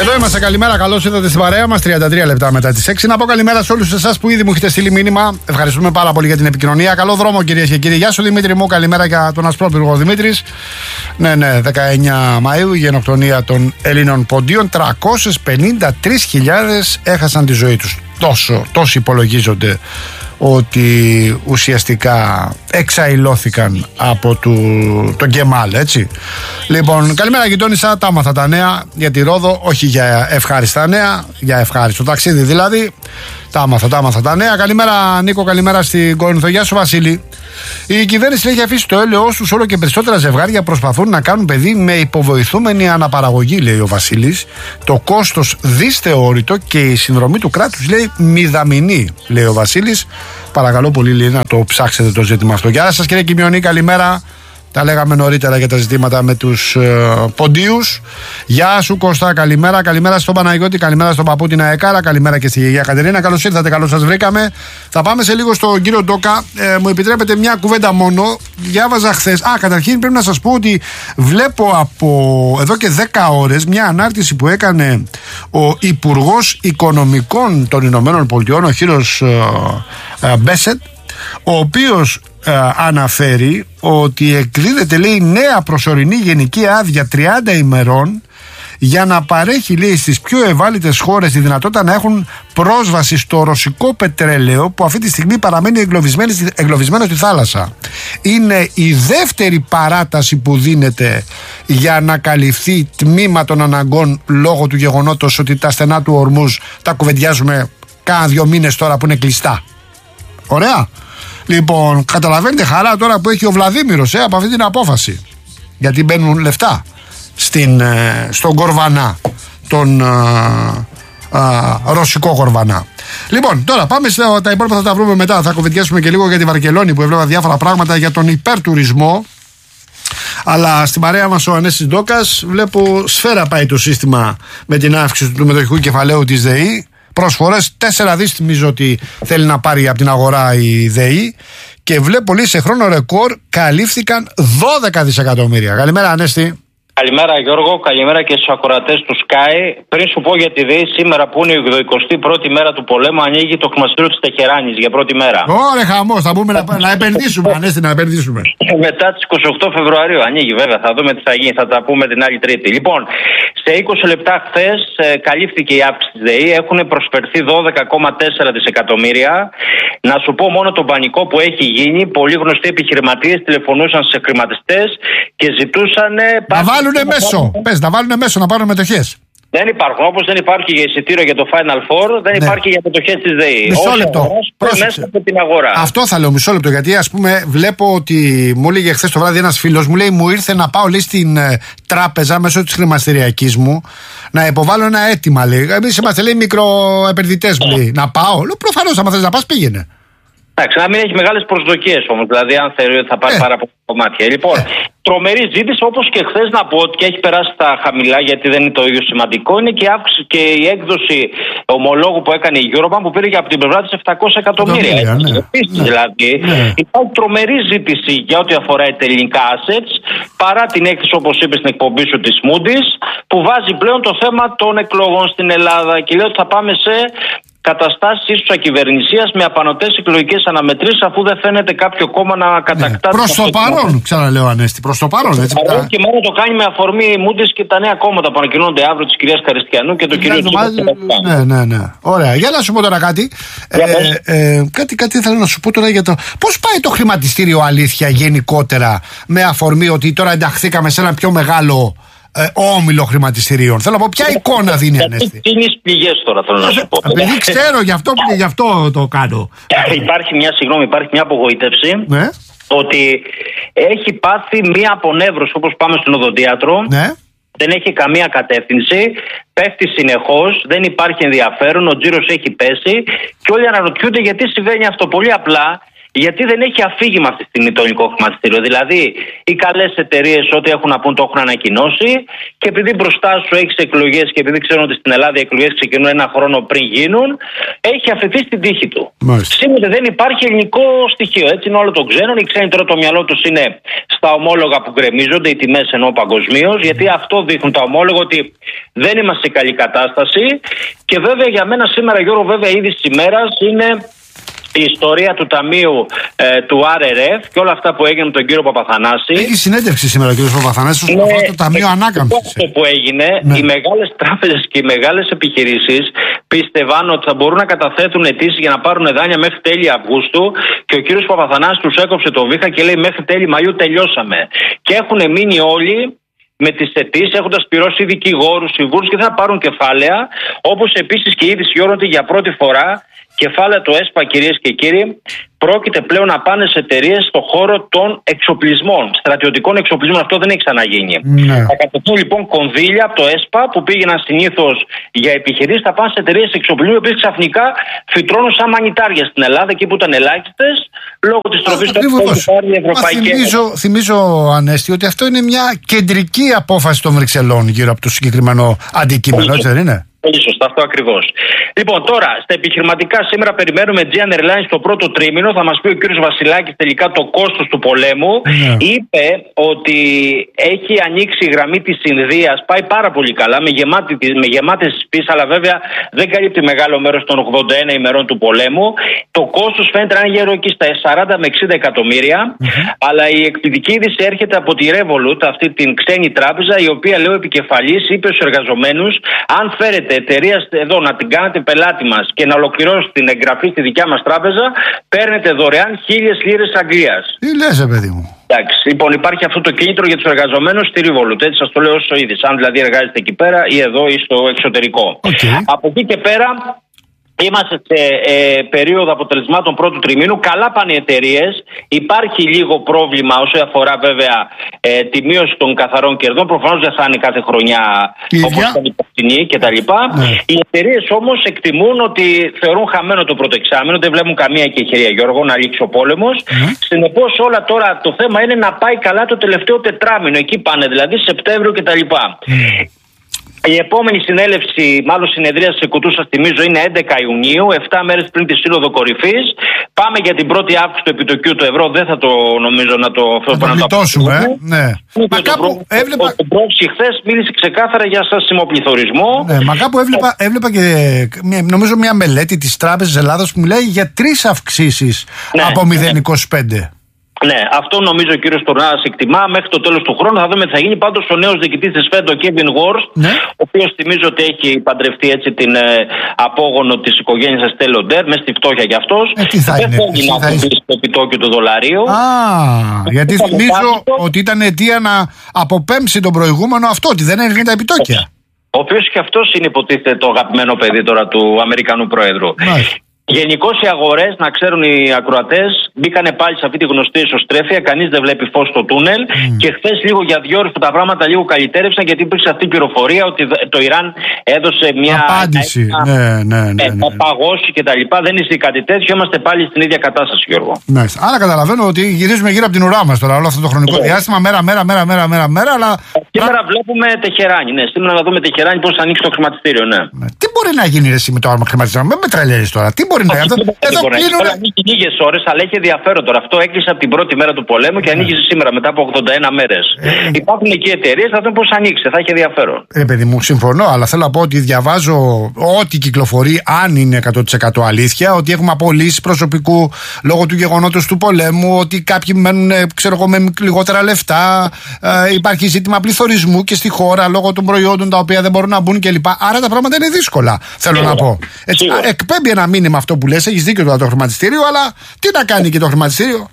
Εδώ είμαστε, καλημέρα, καλώς ήρθατε στην παρέα μας. 33 λεπτά μετά τις 6. Να πω καλημέρα σε όλους εσάς που ήδη μου έχετε στείλει μήνυμα. Ευχαριστούμε πάρα πολύ για την επικοινωνία. Καλό δρόμο, κυρίες και κύριοι. Γεια σου, Δημήτρη μου. Καλημέρα για τον Ασπρόπυργο Δημήτρης. Ναι, 19 Μαΐου, η γενοκτονία των Ελλήνων ποντίων. 353.000 έχασαν τη ζωή τους. Τόσοι υπολογίζονται ότι ουσιαστικά εξαϊλώθηκαν από τον Κεμάλ, έτσι. Λοιπόν, καλημέρα γειτόνισσα, τα άμαθα τα νέα για τη Ρόδο, όχι για ευχάριστα νέα, για ευχάριστο ταξίδι δηλαδή. Τα άμαθα τα νέα. Καλημέρα Νίκο, καλημέρα στην Κόρινθο. Γεια σου Βασίλη. Η κυβέρνηση έχει αφήσει το έλεος τους, όλο και περισσότερα ζευγάρια προσπαθούν να κάνουν παιδί με υποβοηθούμενη αναπαραγωγή, λέει ο Βασίλης. Το κόστος δυσθεώρητο και η συνδρομή του κράτους, λέει, μηδαμινή, λέει ο Βασίλης. Παρακαλώ πολύ, λέει, να το ψάξετε το ζήτημα αυτό. Γεια σας κύριε Κιμιονή, καλημέρα. Τα λέγαμε νωρίτερα για τα ζητήματα με τους ποντίους. Γεια σου Κώστα, καλημέρα. Καλημέρα στον Παναγιώτη, καλημέρα στον παππού την Αεκάρα, καλημέρα και στη γιαγιά Κατερίνα. Καλώς ήρθατε, καλώς σας βρήκαμε. Θα πάμε σε λίγο στον κύριο Ντόκα. Μου επιτρέπετε μια κουβέντα μόνο. Διάβαζα χθες. Καταρχήν πρέπει να σας πω ότι βλέπω από εδώ και 10 ώρες μια ανάρτηση που έκανε ο Υπουργός Οικονομικών των Ηνωμένων Πολιτειών, ο κύριος Μπέσετ, ο οποίος αναφέρει ότι εκδίδεται, λέει, νέα προσωρινή γενική άδεια 30 ημερών για να παρέχει, λέει, στις πιο ευάλωτες χώρες τη δυνατότητα να έχουν πρόσβαση στο ρωσικό πετρέλαιο που αυτή τη στιγμή παραμένει εγκλωβισμένο στη θάλασσα. Είναι η δεύτερη παράταση που δίνεται για να καλυφθεί τμήμα των αναγκών λόγω του γεγονότος ότι τα στενά του Ορμούζ τα κουβεντιάζουμε κάνα 2 μήνες τώρα που είναι κλειστά. Ωραία. Λοιπόν, καταλαβαίνετε χαρά τώρα που έχει ο Βλαδίμηρος από αυτή την απόφαση. Γιατί μπαίνουν λεφτά στον κορβανά, τον ρωσικό κορβανά. Λοιπόν, τώρα πάμε τα υπόλοιπα, θα τα βρούμε μετά. Θα κουβεντιάσουμε και λίγο για τη Βαρκελόνη που έβλεπα διάφορα πράγματα για τον υπερτουρισμό. Αλλά στην παρέα μας ο Ανέστης Ντόκας, βλέπω σφαίρα πάει το σύστημα με την αύξηση του μετοχικού κεφαλαίου της ΔΕΗ. Προσφορές 4 δις νομίζω ότι θέλει να πάρει από την αγορά η ΔΕΗ και βλέπω, λέει, σε χρόνο ρεκόρ καλύφθηκαν 12 δισεκατομμύρια. Καλημέρα Ανέστη. Καλημέρα Γιώργο, καλημέρα και στους ακροατές του Sky. Πριν σου πω για τη ΔΕΗ, σήμερα που είναι η 21η μέρα του πολέμου, ανοίγει το χρηματιστήριο της Τεχεράνης για πρώτη μέρα. Ωραία, χαμός, θα πούμε να επενδύσουμε, Ανέστη, να επενδύσουμε. Μετά τις 28 Φεβρουαρίου ανοίγει, βέβαια, θα δούμε τι θα γίνει, θα τα πούμε την άλλη Τρίτη. Λοιπόν, σε 20 λεπτά χθες καλύφθηκε η αύξηση της ΔΕΗ, έχουν προσφερθεί 12,4 δισεκατομμύρια. Να σου πω μόνο τον πανικό που έχει γίνει, πολλοί γνωστοί επιχειρηματίες τηλεφωνούσαν σε χρηματιστές και ζητούσαν. Να βάλουνε μέσο να πάρουν μετοχές. Δεν υπάρχουν. Όπως δεν υπάρχει για εισιτήριο για το Final Four, δεν υπάρχει για μετοχές της ΔΕΗ. Μισό λεπτό. Μέσα από την αγορά. Αυτό θα λέω, μισό λεπτό. Γιατί ας πούμε, βλέπω ότι μου έλεγε χθες το βράδυ ένας φίλος μου, λέει, μου ήρθε να πάω, λέει, στην τράπεζα μέσω της χρηματιστηριακής μου να υποβάλω ένα αίτημα, λέει. Εμείς είμαστε, λέει, μικροεπενδυτές, μου λέει. Να πάω. Λέω, προφανώς, άμα θες να πας, πήγαινε. Εντάξει, να μην έχει μεγάλες προσδοκίες όμως. Δηλαδή, αν θεωρεί ότι θα πάρει πάρα πολλά κομμάτια. Λοιπόν, τρομερή ζήτηση, όπως και χθες να πω ότι έχει περάσει στα χαμηλά, γιατί δεν είναι το ίδιο σημαντικό. Είναι και η αύξηση και η έκδοση ομολόγου που έκανε η Eurobank που πήρε από την πλευρά της 700 εκατομμύρια. Επίσης, δηλαδή, υπάρχει τρομερή ζήτηση για ό,τι αφορά τα ελληνικά assets, παρά την έκθεση, όπως είπε στην εκπομπή σου, της Moody's, που βάζει πλέον το θέμα των εκλογών στην Ελλάδα και λέει ότι θα πάμε σε καταστάσεις ίσως ακυβερνησίας με απανωτές εκλογικές αναμετρήσεις, αφού δεν φαίνεται κάποιο κόμμα να κατακτά. Προς το παρόν, ξαναλέω Ανέστη, προς το παρόν. Έτσι, και μόνο το κάνει με αφορμή η Moody's και τα νέα κόμματα που ανακοινώνονται αύριο της κυρίας Καριστιανού και του κυρίου Τσίπρα. Ναι. Ωραία. Για να σου πω τώρα κάτι. Κάτι ήθελα να σου πω τώρα για το. Πώς πάει το χρηματιστήριο, αλήθεια, γενικότερα, με αφορμή ότι τώρα ενταχθήκαμε σε ένα πιο μεγάλο όμιλο χρηματιστηρίων. Θέλω να πω, ποια εικόνα δίνει, Ανέστη. Τι είναι οι πηγές τώρα, θέλω να σου πω. Επειδή ξέρω, γι' αυτό το κάνω. Υπάρχει μια απογοήτευση. Ναι. Ότι έχει πάθει μια απονεύρωση, όπως πάμε στον οδοντίατρο. Ναι. Δεν έχει καμία κατεύθυνση, πέφτει συνεχώς, δεν υπάρχει ενδιαφέρον, ο τζίρος έχει πέσει και όλοι αναρωτιούνται γιατί συμβαίνει αυτό. Πολύ απλά, γιατί δεν έχει αφήγημα αυτή τη στιγμή το ελληνικό χρηματιστήριο. Δηλαδή, οι καλές εταιρείες, ό,τι έχουν να πούν, το έχουν ανακοινώσει, και επειδή μπροστά σου έχεις εκλογές και επειδή ξέρουν ότι στην Ελλάδα οι εκλογές ξεκινούν ένα χρόνο πριν γίνουν, έχει αφαιθεί στην τύχη του. Σήμερα δεν υπάρχει ελληνικό στοιχείο. Έτσι είναι όλο το ξένο. Οι ξένοι τώρα το μυαλό τους είναι στα ομόλογα που γκρεμίζονται, οι τιμές ενώ παγκοσμίως, γιατί αυτό δείχνουν τα ομόλογα, ότι δεν είμαστε σε καλή κατάσταση. Και βέβαια για μένα σήμερα, Γιώργο, βέβαια ήδη της ημέρας είναι η ιστορία του ταμείου του RRF και όλα αυτά που έγιναν με τον κύριο Παπαθανάση. Έχει συνέντευξη σήμερα ο κύριος Παπαθανάσης στο το Ταμείο Ανάκαμψης. Αυτό που έγινε, οι μεγάλες τράπεζες και οι μεγάλες επιχειρήσεις πίστευαν ότι θα μπορούν να καταθέτουν αιτήσεις για να πάρουν δάνεια μέχρι τέλη Αυγούστου, και ο κύριος Παπαθανάσης τους έκοψε το βήχα και λέει μέχρι τέλη Μαΐου τελειώσαμε. Και έχουν μείνει όλοι με τις αιτήσεις, έχοντας πληρώσει δικηγόρους, συμβούλους, και θα πάρουν κεφάλαια. Όπως επίσης και ήδη σιώνονται για πρώτη φορά κεφάλαια του ΕΣΠΑ, κυρίες και κύριοι, πρόκειται πλέον να πάνε σε εταιρείες στον χώρο των εξοπλισμών, στρατιωτικών εξοπλισμών. Αυτό δεν έχει ξαναγίνει. Ναι. Θα κατευθούν λοιπόν κονδύλια από το ΕΣΠΑ που πήγαιναν συνήθως για επιχειρήσεις, θα πάνε σε εταιρείες εξοπλισμού, οι οποίες ξαφνικά φυτρώνουν σαν μανιτάρια στην Ελλάδα, εκεί που ήταν ελάχιστες, λόγω της τροφής του Ευρωπαϊκή Ένωση. Θυμίζω, Ανέστη, ότι αυτό είναι μια κεντρική απόφαση των Βρυξελών γύρω από το συγκεκριμένο αντικείμενο, έτσι δεν είναι? Πολύ σωστά, αυτό ακριβώς. Λοιπόν, τώρα στα επιχειρηματικά σήμερα περιμένουμε Aegean Airlines το πρώτο τρίμηνο. Θα μας πει ο κύριος Βασιλάκης τελικά το κόστος του πολέμου. Είπε ότι έχει ανοίξει η γραμμή της Ινδίας, πάει πάρα πολύ καλά, με γεμάτες πίσες, αλλά βέβαια δεν καλύπτει μεγάλο μέρος των 81 ημερών του πολέμου. Το κόστος φαίνεται να είναι γύρω εκεί στα 40 με 60 εκατομμύρια. Αλλά η εκπληκτική είδηση έρχεται από τη Revolut, αυτή την ξένη τράπεζα, η οποία, λέει, ο επικεφαλής είπε στους εργαζομένους, αν φέρετε εταιρεία εδώ να την κάνετε πελάτη μας και να ολοκληρώσετε την εγγραφή στη δικιά μας τράπεζα, παίρνετε δωρεάν 1.000 λίρες Αγγλίας. Τι λες, παιδί μου? Εντάξει, λοιπόν, υπάρχει αυτό το κίνητρο για τους εργαζομένους στη Revolut. Έτσι σας το λέω όσο είδης. Αν δηλαδή εργάζεστε εκεί πέρα ή εδώ ή στο εξωτερικό. Από εκεί και πέρα, είμαστε σε περίοδο αποτελεσμάτων πρώτου τριμήνου. Καλά πάνε οι εταιρείες. Υπάρχει λίγο πρόβλημα όσο αφορά βέβαια τη μείωση των καθαρών κερδών. Προφανώς δεν θα είναι κάθε χρονιά όπως ήταν η περσινή κτλ. Οι εταιρείες όμως εκτιμούν ότι θεωρούν χαμένο το πρώτο εξάμηνο. Δεν βλέπουν καμία εκεχηρία, Γιώργο, να λήξει ο πόλεμος. Συνεπώς όλα τώρα το θέμα είναι να πάει καλά το τελευταίο τετράμηνο. Εκεί πάνε δηλαδή Σεπτέμβριο κτλ. Η επόμενη συνέλευση, μάλλον συνεδρίαση σε Κουτού, σας θυμίζω, είναι 11 Ιουνίου, 7 μέρες πριν τη Σύνοδο Κορυφής. Πάμε για την 1η Αύγουστου του επιτοκίου του ευρώ. Δεν θα το νομίζω να το γλιτώσουμε. Ναι. Μα κάπου έβλεπα. Ο Μπρόξη χθες μίλησε ξεκάθαρα για στασιμοπληθωρισμό. Ναι, μα κάπου έβλεπα και νομίζω μια μελέτη της Τράπεζας Ελλάδας που μιλάει για 3 αυξήσεις από 0,25. Ναι, αυτό νομίζω ο κύριος Τουρνάρας εκτιμά μέχρι το τέλος του χρόνου. Θα δούμε τι θα γίνει. Πάντως ο νέος διοικητής της ΦΕΔ, ο Kevin Warsh, ο οποίος θυμίζω ότι έχει παντρευτεί έτσι την απόγονο της οικογένειας Estée Lauder, μέσα στη φτώχεια κι αυτός. Δεν θέλει να αυξήσει το επιτόκιο του δολαρίου. Γιατί θυμίζω ότι ήταν αιτία να αποπέμψει τον προηγούμενο αυτό, ότι δεν έγινε τα επιτόκια. Ο οποίος και αυτός είναι υποτίθεται το αγαπημένο παιδί τώρα του Αμερικανού Προέδρου. Γενικώς οι αγορές, να ξέρουν οι ακροατές, μπήκανε πάλι σε αυτή τη γνωστή ισοστρέφεια. Κανείς δεν βλέπει φως στο τούνελ. Και χθες λίγο για 2 ώρες τα πράγματα λίγο καλυτέρευσαν, γιατί υπήρξε αυτή η πληροφορία ότι το Ιράν έδωσε μια απάντηση. Να παγώσει κτλ. Δεν είναι κάτι τέτοιο. Είμαστε πάλι στην ίδια κατάσταση, Γιώργο. Άρα καταλαβαίνω ότι γυρίζουμε γύρω από την ουρά μας τώρα όλο αυτό το χρονικό διάστημα. Μέρα. Αλλά... Σήμερα βλέπουμε Τεχεράνη. Ναι, σήμερα να δούμε Τεχεράνη πώς θα ανοίξει το χρηματιστήριο. Τι μπορεί να γίνει εσύ με το χρηματιστήριο? Με τρελαίνεις τώρα. Όλα ανοίγει λίγες ώρες, αλλά έχει ενδιαφέρον τώρα. Αυτό έκλεισε από την πρώτη μέρα του πολέμου και ανοίγει σήμερα μετά από 81 μέρες. Υπάρχουν εκεί εταιρείες, θα δούμε πώς ανοίξει, θα έχει ενδιαφέρον. Παιδί μου, συμφωνώ, αλλά θέλω να πω ότι διαβάζω ό,τι κυκλοφορεί, αν είναι 100% αλήθεια, ότι έχουμε απολύσεις προσωπικού λόγω του γεγονότος του πολέμου, ότι κάποιοι μένουν, ξέρω εγώ, με λιγότερα λεφτά, υπάρχει ζήτημα πληθωρισμού και στη χώρα λόγω των προϊόντων τα οποία δεν μπορούν να μπουν κλπ. Άρα τα πράγματα είναι δύσκολα, θέλω να πω. Έτσι, εκπέμπει ένα μήνυμα αυτό που λες, έχεις δίκιο τώρα το χρηματιστήριο, αλλά τι να κάνει και το χρηματιστήριο?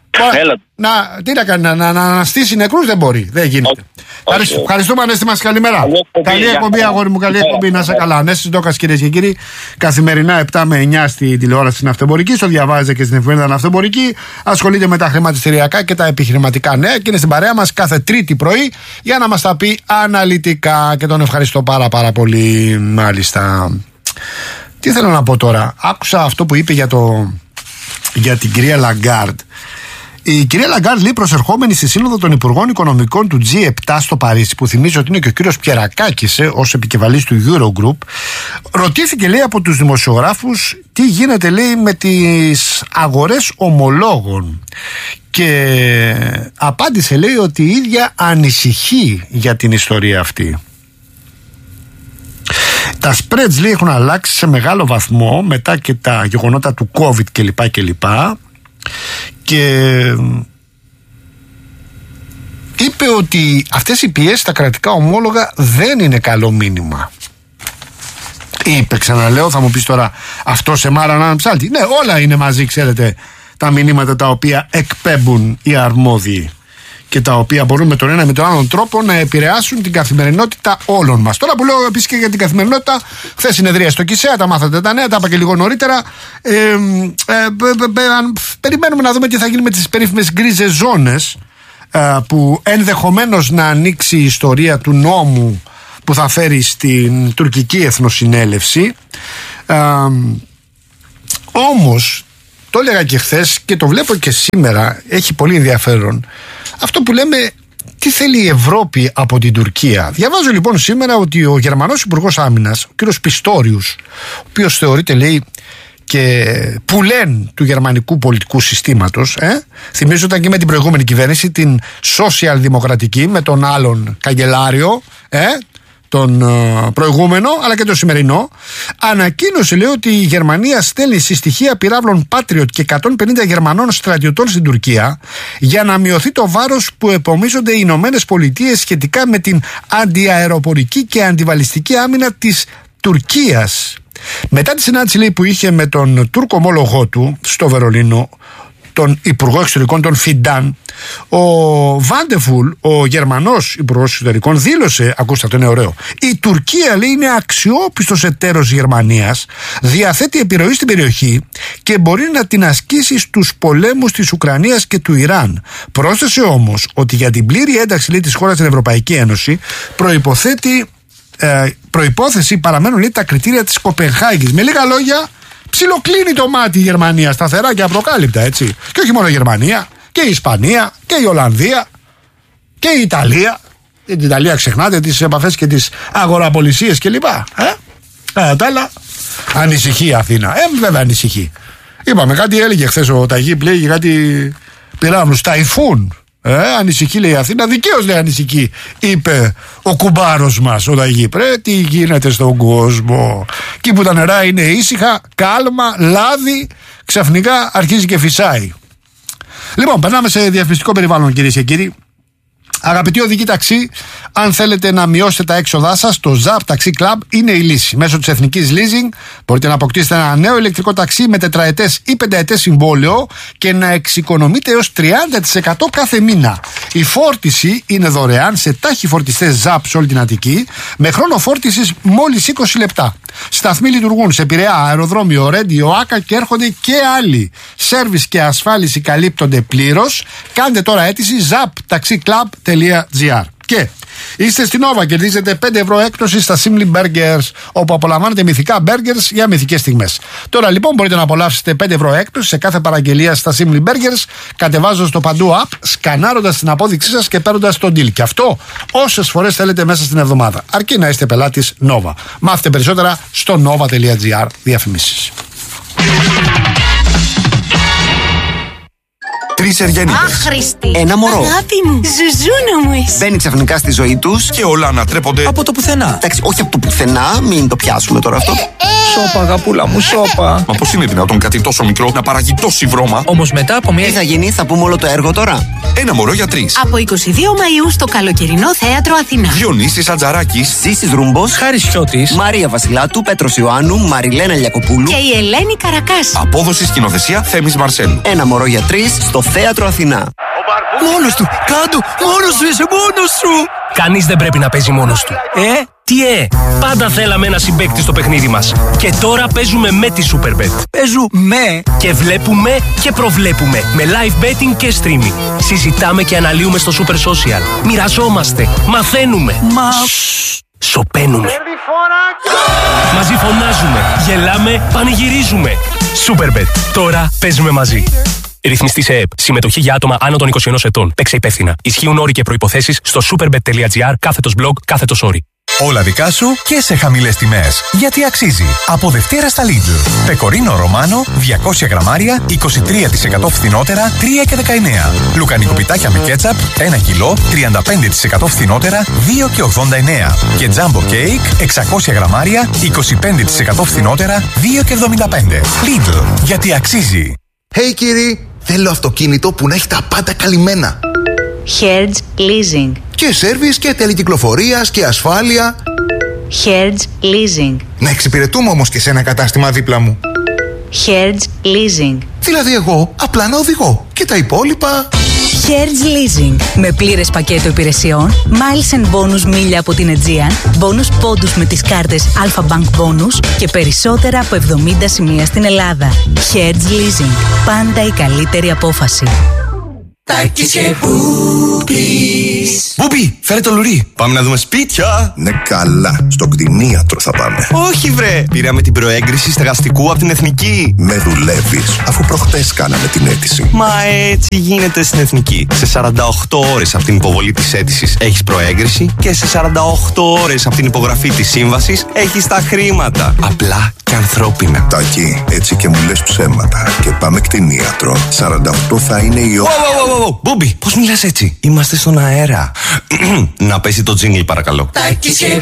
Τι να κάνει, να αναστήσει νεκρούς δεν μπορεί, δεν γίνεται. Ευχαριστούμε, Ανέστη μας, καλημέρα. Καλή εκπομπή, αγόρι μου, καλή εκπομπή, να είσαι καλά. Ανέστης Ντόκας, κυρίες και κύριοι, καθημερινά 7 με 9 στη τηλεόραση στην Ναυτεμπορική, το διαβάζετε και στην εφημερίδα Ναυτεμπορική. Ασχολείται με τα χρηματιστηριακά και τα επιχειρηματικά νέα και είναι στην παρέα μας κάθε Τρίτη πρωί για να μας τα πει αναλυτικά και τον ευχαριστώ πάρα πολύ, μάλιστα. Τι θέλω να πω τώρα, άκουσα αυτό που είπε για την κυρία Λαγκάρντ. Η κυρία Λαγκάρντ, λέει, προσερχόμενη στη Σύνοδο των Υπουργών Οικονομικών του G7 στο Παρίσι, που θυμίζω ότι είναι και ο κύριος Πιερακάκης ως επικεφαλής του Eurogroup, ρωτήθηκε, λέει, από τους δημοσιογράφους τι γίνεται, λέει, με τις αγορές ομολόγων. Και απάντησε, λέει, ότι η ίδια ανησυχεί για την ιστορία αυτή. Τα spreads, λέει, έχουν αλλάξει σε μεγάλο βαθμό μετά και τα γεγονότα του COVID κλπ. Και είπε ότι αυτές οι πιέσεις στα κρατικά ομόλογα δεν είναι καλό μήνυμα. Είπε, ξαναλέω, θα μου πεις τώρα αυτό σε μάρα να ψάλτη. Ναι, όλα είναι μαζί, ξέρετε, τα μηνύματα τα οποία εκπέμπουν οι αρμόδιοι και τα οποία μπορούν με τον ένα με τον άλλον τρόπο να επηρεάσουν την καθημερινότητα όλων μας. Τώρα που λέω επίσης και για την καθημερινότητα, χθες συνεδρία στο ΚΙΣΕΑ, τα μάθατε τα νέα, τα είπα και λίγο νωρίτερα. Περιμένουμε να δούμε τι θα γίνει με τις περίφημες γκρίζες ζώνες, που ενδεχομένως να ανοίξει η ιστορία του νόμου που θα φέρει στην τουρκική εθνοσυνέλευση. Όμως, το έλεγα και χθες και το βλέπω και σήμερα, έχει πολύ ενδιαφέρον αυτό που λέμε, τι θέλει η Ευρώπη από την Τουρκία. Διαβάζω λοιπόν σήμερα ότι ο Γερμανός Υπουργός Άμυνας, ο κύριος Πιστόριους, ο οποίος θεωρείται, λέει, και πουλέν του γερμανικού πολιτικού συστήματος, θυμίζω ήταν και με την προηγούμενη κυβέρνηση, την σοσιαλδημοκρατική, με τον άλλον καγκελάριο, τον προηγούμενο αλλά και το σημερινό, ανακοίνωσε, λέει, ότι η Γερμανία στέλνει συστοιχεία πυράβλων Patriot και 150 Γερμανών στρατιωτών στην Τουρκία για να μειωθεί το βάρος που επομίζονται οι Ηνωμένες Πολιτείες σχετικά με την αντιαεροπορική και αντιβαλιστική άμυνα της Τουρκίας. Μετά τη συνάντηση, λέει, που είχε με τον Τούρκο ομόλογό του στο Βερολίνο, τον Υπουργό Εξωτερικών, τον Φιντάν, ο Βάντεφουλ, ο Γερμανός Υπουργός Εξωτερικών, δήλωσε, ακούστε, αυτό είναι ωραίο, η Τουρκία, λέει, είναι αξιόπιστος εταίρος Γερμανίας, διαθέτει επιρροή στην περιοχή και μπορεί να την ασκήσει στους πολέμους της Ουκρανίας και του Ιράν. Πρόσθεσε όμως ότι για την πλήρη ένταξη, λέει, της χώρας στην Ευρωπαϊκή Ένωση προϋπόθεση παραμένουν, λέει, τα κριτήρια της Κοπενχάγης. Με λίγα λόγια, ψιλοκλίνει το μάτι η Γερμανία σταθερά και απροκάλυπτα, έτσι. Και όχι μόνο η Γερμανία, και η Ισπανία και η Ολλανδία και η Ιταλία. Την Ιταλία ξεχνάτε, τις επαφές και τις αγοραπολισίες κλπ. Τα άλλα, ανησυχεί η Αθήνα. Βέβαια ανησυχεί. Είπαμε, κάτι έλεγε χθες ο Ταγί, λέγει κάτι πυράβλους, ταϊφούν. Ανησυχεί, λέει, η Αθήνα. Δικαίως, λέει, ανησυχεί, είπε ο κουμπάρος μας ο Ταγί. Τι γίνεται στον κόσμο? Εκεί που τα νερά είναι ήσυχα, κάλμα, λάδι, ξαφνικά αρχίζει και φυσάει. Λοιπόν, περνάμε σε διαφημιστικό περιβάλλον, κυρίες και κύριοι. Αγαπητοί οδηγοί ταξί, αν θέλετε να μειώσετε τα έξοδά σας, το ZAP Taxi Club είναι η λύση. Μέσω της Εθνικής Leasing μπορείτε να αποκτήσετε ένα νέο ηλεκτρικό ταξί με τετραετές ή πενταετές συμβόλαιο και να εξοικονομείτε έως 30% κάθε μήνα. Η φόρτιση είναι δωρεάν σε τάχοι φορτιστές ZAP σε όλη την Αττική, με χρόνο φόρτισης μόλις 20 λεπτά. Σταθμοί λειτουργούν σε Πειραιά, αεροδρόμιο, Ρέντιο, Άκα και έρχονται και άλλοι. Σέρβις και ασφάλιση καλύπτονται πλήρως. Κάντε τώρα αίτηση zaptaxiclub.gr. Και είστε στην Nova, κερδίζετε 5 ευρώ έκπτωση στα Simply Burgers, όπου απολαμβάνετε μυθικά burgers για μυθικές στιγμές. Τώρα λοιπόν μπορείτε να απολαύσετε 5 ευρώ έκπτωση σε κάθε παραγγελία στα Simply Burgers, κατεβάζοντας το παντού app, σκανάροντας την απόδειξή σας και παίρνοντας τον deal. Και αυτό όσες φορές θέλετε μέσα στην εβδομάδα. Αρκεί να είστε πελάτης Nova. Μάθετε περισσότερα στο nova.gr. Διαφημίσεις. 3 Εργένιδες. Άχρηστη. Ένα μωρό. Αγάπη μου. Ζουζούνα μου είσαι. Μπαίνει ξαφνικά στη ζωή τους και όλα ανατρέπονται από το πουθενά. Εντάξει, όχι από το πουθενά, μην το πιάσουμε τώρα αυτό. Σώπα, αγαπούλα μου, σώπα. Μα πώς είναι δυνατόν κάτι τόσο μικρό να παράγει τόση βρώμα? Όμως μετά από μια. Τι θα γίνει, θα πούμε όλο το έργο τώρα. Ένα μωρό για 3. Από 22 Μαΐου στο καλοκαιρινό θέατρο Αθηνά. Διονύσης Ατζαράκης, Ζήσης Ρούμπος, Χάρης Χιώτης, Μαρία Βασιλάτου, Πέτρος Ιωάννου, Μαριλένα Λιακοπούλου Και η Ελένη Καρακάση. απόδοση σκηνοθεσία Θέμης Μαρσέλου. Ένα μωρό για 3 στο θέατρο Αθηνά. Μόνος του, κάτω, μόνος σου είσαι, μόνος σου. κανείς δεν πρέπει να παίζει μόνος του. Τι πάντα θέλαμε ένα συμπαίκτη στο παιχνίδι μας. Και τώρα παίζουμε με τη Superbet. Παίζουμε. Και βλέπουμε και προβλέπουμε με live betting και streaming. Συζητάμε και αναλύουμε στο Super Social. Μοιραζόμαστε, μαθαίνουμε. Σοπαίνουμε. Μαζί φωνάζουμε, γελάμε, πανηγυρίζουμε. Superbet. Τώρα παίζουμε μαζί. Ρυθμιστή σε ΕΕΠ. Συμμετοχή για άτομα άνω των 21 ετών. Παίξε υπεύθυνα. Ισχύουν όροι και προϋποθέσεις στο superbet.gr/blog/όροι. Όλα δικά σου και σε χαμηλές τιμές. Γιατί αξίζει. Από Δευτέρα στα Lidl. Πεκορίνο Ρωμάνο, 200 γραμμάρια, 23% φθηνότερα, 3,19. Λουκανικό πιτάκια με κέτσαπ, 1 κιλό, 35% φθηνότερα, 2,89. Και τζάμπο κέικ, 600 γραμμάρια, 25% φθηνότερα, 2,75. Lidl. Γιατί αξίζει. Hey κύριοι, θέλω αυτοκίνητο που να έχει τα πάντα καλυμμένα. Hertz Leasing. Και σέρβις και τελεκυκλοφορίας και ασφάλεια. Hertz Leasing. Να εξυπηρετούμε όμως και σε ένα κατάστημα δίπλα μου. Hertz Leasing. Δηλαδή εγώ απλά να οδηγώ και τα υπόλοιπα. Hertz Leasing. Με πλήρες πακέτο υπηρεσιών, miles and bonus μίλια από την Aegean, bonus πόντους με τις κάρτες Alpha Bank Bonus και περισσότερα από 70 σημεία στην Ελλάδα. Hertz Leasing. Πάντα η καλύτερη απόφαση. Τάκης και Μπούπης. Μπούπη, φέρε το λουρί. Πάμε να δούμε σπίτια. Ναι καλά, στο κτηνίατρο θα πάμε. Όχι βρε, πήραμε την προέγκριση στεγαστικού από την Εθνική. Με δουλεύεις, αφού προχτές κάναμε την αίτηση. Μα έτσι γίνεται στην Εθνική. Σε 48 ώρες από την υποβολή της αίτησης έχεις προέγκριση και σε 48 ώρες από την υπογραφή της σύμβασης έχεις τα χρήματα. Απλά και ανθρώπινα. Τάκη, έτσι και μου λες ψέματα. Και πάμε κτηνίατρο. 48 θα είναι η ώρα. Μπούμπι, πώς μιλάς έτσι? Είμαστε στον αέρα. Να πέσει το τζίνγκλ παρακαλώ. Τάκης και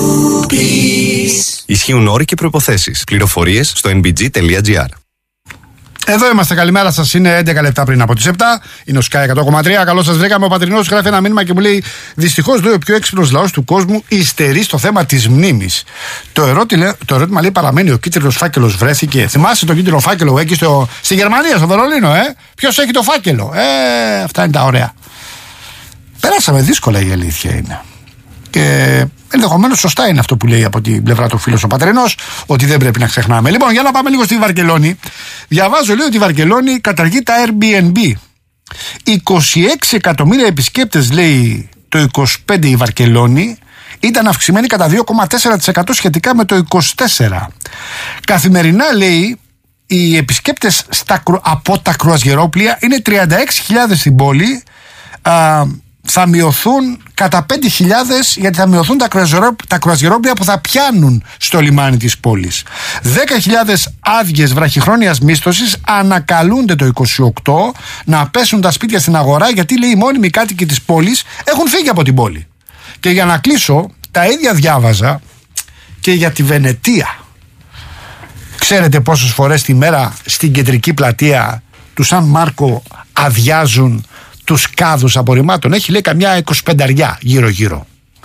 Μπούπης. Ισχύουν όροι και προϋποθέσεις. Πληροφορίες στο nbg.gr. Εδώ είμαστε, καλημέρα σας. Είναι 11 λεπτά πριν από τις 7. Είναι ο Sky 100,3. Καλώς σας βρήκαμε. Ο Πατρινός γράφει ένα μήνυμα και μου λέει: δυστυχώς λέει ο πιο έξυπνος λαός του κόσμου υστερεί στο θέμα της μνήμης. Το ερώτημα λέει παραμένει: ο κίτρινος φάκελος βρέθηκε. Θυμάσαι τον κίτρινο φάκελο εκεί στη Γερμανία, στο Βερολίνο, Ποιος έχει το φάκελο? Αυτά είναι τα ωραία. Περάσαμε δύσκολα, η αλήθεια είναι. Και ενδεχομένως σωστά είναι αυτό που λέει από την πλευρά του φίλου ο Πατρινός, ότι δεν πρέπει να ξεχνάμε. Λοιπόν, για να πάμε λίγο στη Βαρκελόνη. Διαβάζω, λέει, ότι η Βαρκελόνη καταργεί τα Airbnb. 26 εκατομμύρια επισκέπτες, λέει, το 25 η Βαρκελόνη. Ήταν αυξημένη κατά 2,4% σχετικά με το 24. Καθημερινά, λέει, οι επισκέπτες από τα κρουαζιερόπλια είναι 36.000 στην πόλη. Θα μειωθούν κατά 5.000, γιατί θα μειωθούν τα κρουαζιερόπλια που θα πιάνουν στο λιμάνι της πόλης. 10.000 άδειες βραχυχρόνιας μίσθωσης ανακαλούνται το 28 να πέσουν τα σπίτια στην αγορά, γιατί, λέει, οι μόνιμοι κάτοικοι της πόλης έχουν φύγει από την πόλη. Και για να κλείσω, τα ίδια διάβαζα και για τη Βενετία. Ξέρετε πόσες φορές τη μέρα στην κεντρική πλατεία του Σαν Μάρκο αδειάζουν τους κάδους απορριμμάτων? Έχει, λέει, καμιά 25 γύρω-γύρω.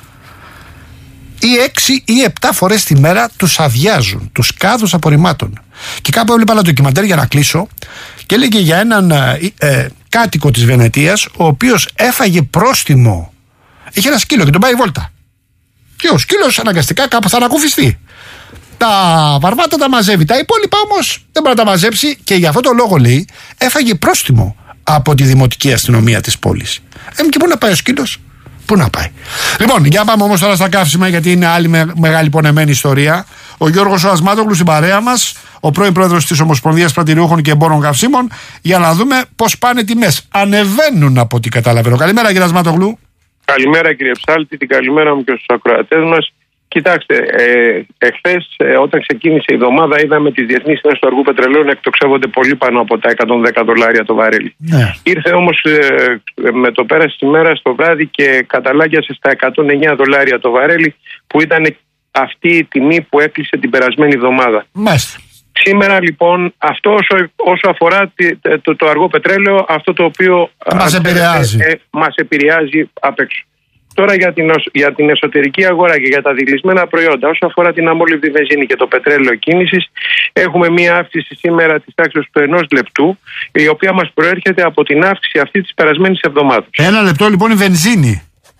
Ή 6 ή 7 φορές τη μέρα τους αδειάζουν τους κάδους απορριμμάτων. Και κάπου έβλεπα ένα ντοκιμαντέρ, για να κλείσω, και έλεγε για έναν κάτοικο της Βενετίας, ο οποίος έφαγε πρόστιμο. Είχε ένα σκύλο και τον πάει βόλτα. Και ο σκύλος αναγκαστικά κάπου θα ανακουφιστεί. Τα βαρβάτα τα μαζεύει, τα υπόλοιπα όμως δεν μπορεί να τα μαζέψει, και για αυτό το λόγο, λέει, έφαγε πρόστιμο από τη δημοτική αστυνομία της πόλης. Και πού να πάει ο σκύλος? Πού να πάει? Λοιπόν, για πάμε όμως τώρα στα καύσιμα, γιατί είναι άλλη μεγάλη πονεμένη ιστορία. Ο Γιώργος ο Ασμάτογλου στην παρέα μας, ο πρώην πρόεδρος της Ομοσπονδίας Πρατηριούχων και Εμπόρων Καυσίμων, για να δούμε πώς πάνε τιμές. Ανεβαίνουν από ό,τι καταλαβαίνω. Καλημέρα, κύριε Ασμάτογλου. Καλημέρα, κύριε Ψάλτη, την καλημέρα μου και στους ακροατές μας. Κοιτάξτε, εχθές όταν ξεκίνησε η εβδομάδα είδαμε τις διεθνείς τιμές του αργού πετρελαίου να εκτοξεύονται πολύ πάνω από τα $110 το βαρέλι. Ναι. Ήρθε όμως με το πέρας της ημέρας το βράδυ και καταλάγιασε στα $109 το βαρέλι, που ήταν αυτή η τιμή που έκλεισε την περασμένη εβδομάδα. Μάλιστα. Σήμερα λοιπόν αυτό όσο αφορά το αργό πετρέλαιο, αυτό το οποίο μας επηρεάζει απ' έξω. Τώρα για την εσωτερική αγορά και για τα δηλισμένα προϊόντα, όσο αφορά την αμόλυβδη βενζίνη και το πετρέλαιο κίνησης, έχουμε μία αύξηση σήμερα της τάξης του 1 λεπτού, η οποία μας προέρχεται από την αύξηση αυτή της περασμένης εβδομάδας. 1 λεπτό λοιπόν η βενζίνη.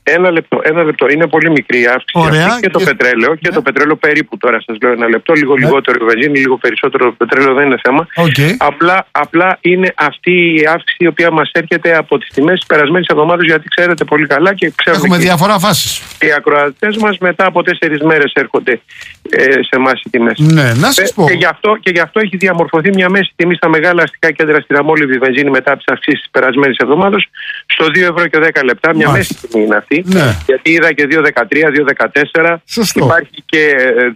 Ένα λεπτό. Είναι πολύ μικρή η αύξηση. Ωραία. Και το πετρέλαιο. Και το πετρέλαιο περίπου τώρα σας λέω ένα λεπτό. Λίγο λιγότερο η βενζίνη, λίγο περισσότερο το πετρέλαιο, δεν είναι θέμα. Απλά είναι αυτή η αύξηση η οποία μας έρχεται από τις τιμές της περασμένης εβδομάδας, γιατί ξέρετε πολύ καλά και ξέρουμε. Έχουμε διαφορά φάσεις. Οι ακροατές μας μετά από 4 μέρες έρχονται σε εμάς οι τιμές. Ναι, να σας πω. Και γι' αυτό έχει διαμορφωθεί μια μέση τιμή στα μεγάλα αστικά κέντρα στην αμόλυβδη βενζίνη μετά από τις αυξήσεις της περασμένης εβδομάδας στο 2 ευρώ και 10 λεπτά. Μια μέση τιμή είναι αυτή. Ναι. Γιατί είδα και 2,13, 2,14. Σωστό. Υπάρχει και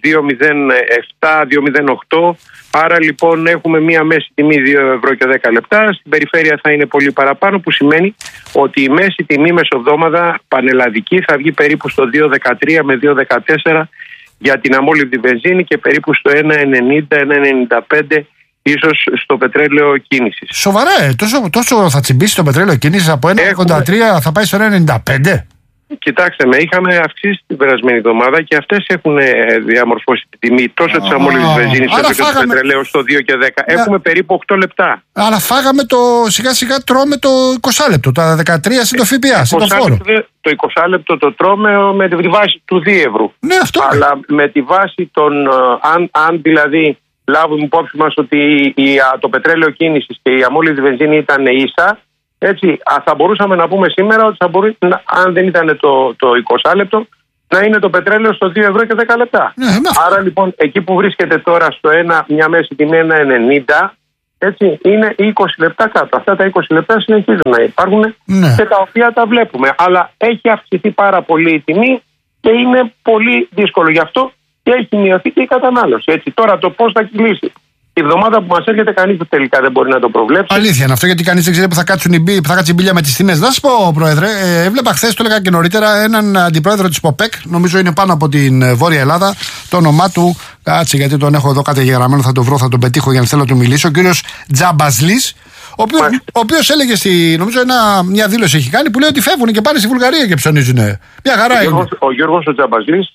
2,07, 2,08. Άρα λοιπόν έχουμε μία μέση τιμή 2 ευρώ και 10 λεπτά. Στην περιφέρεια θα είναι πολύ παραπάνω, που σημαίνει ότι η μέση τιμή μεσοβδόμαδα πανελλαδική θα βγει περίπου στο 2,13 με 2,14 για την αμόλυβδη βενζίνη και περίπου στο 1,90-1,95 ίσως στο πετρέλαιο κίνησης. Σοβαρά, τόσο θα τσιμπήσει το πετρέλαιο κίνησης από 1,83 θα πάει στο 1,95. Κοιτάξτε με, είχαμε αυξήσει την περασμένη εβδομάδα και αυτές έχουν διαμορφώσει τη τιμή τόσο της αμόλυβδης βενζίνης όσο και του πετρελαίου στο 2 και 10. Έχουμε περίπου 8 λεπτά. Αλλά φάγαμε σιγά σιγά τρώμε το 20 λεπτό, τα 13 συν το ΦΠΑ, συν το φόρο. Το 20 λεπτό το τρώμε με τη βάση του δίευρου. Ναι, αυτό. Αλλά με τη βάση των, αν δηλαδή λάβουμε υπόψη μας ότι το πετρέλαιο κίνησης και η αμόλυβδη βενζίνη ήταν ίσα, έτσι, θα μπορούσαμε να πούμε σήμερα ότι θα μπορεί, αν δεν ήταν το 20 λεπτό, να είναι το πετρέλαιο στο 2 ευρώ και 10 λεπτά. Ναι, άρα λοιπόν εκεί που βρίσκεται τώρα στο μια μέση τιμή 1,90, έτσι, είναι 20 λεπτά κάτω. Αυτά τα 20 λεπτά συνεχίζουν να υπάρχουν και τα οποία τα βλέπουμε. Αλλά έχει αυξηθεί πάρα πολύ η τιμή και είναι πολύ δύσκολο γι' αυτό και έχει μειωθεί και η κατανάλωση. Έτσι, τώρα το πώς θα κυλήσει η εβδομάδα που μας έρχεται, κανείς τελικά δεν μπορεί να το προβλέψει. Αλήθεια είναι αυτό, γιατί κανείς δεν ξέρει που θα κάτσει η μπίλια με τις τιμές. Να σας πω, Πρόεδρε, έβλεπα χθες, το έλεγα και νωρίτερα, έναν αντιπρόεδρο της ΠΟΠΕΚ, νομίζω είναι πάνω από την Βόρεια Ελλάδα, το όνομά του, κάτσε γιατί τον έχω εδώ καταγεγραμμένο, θα το βρω, θα τον πετύχω για να θέλω να του μιλήσω, ο κύριος Τζαμπαζλής, ο οποίος έλεγε, νομίζω μια δήλωση έχει κάνει που λέει ότι φεύγουν και πάνε στη Βουλγαρία και ψωνίζουνε. Μια χαρά είναι. Ο Γιώργος ο Τζαμπαζλής,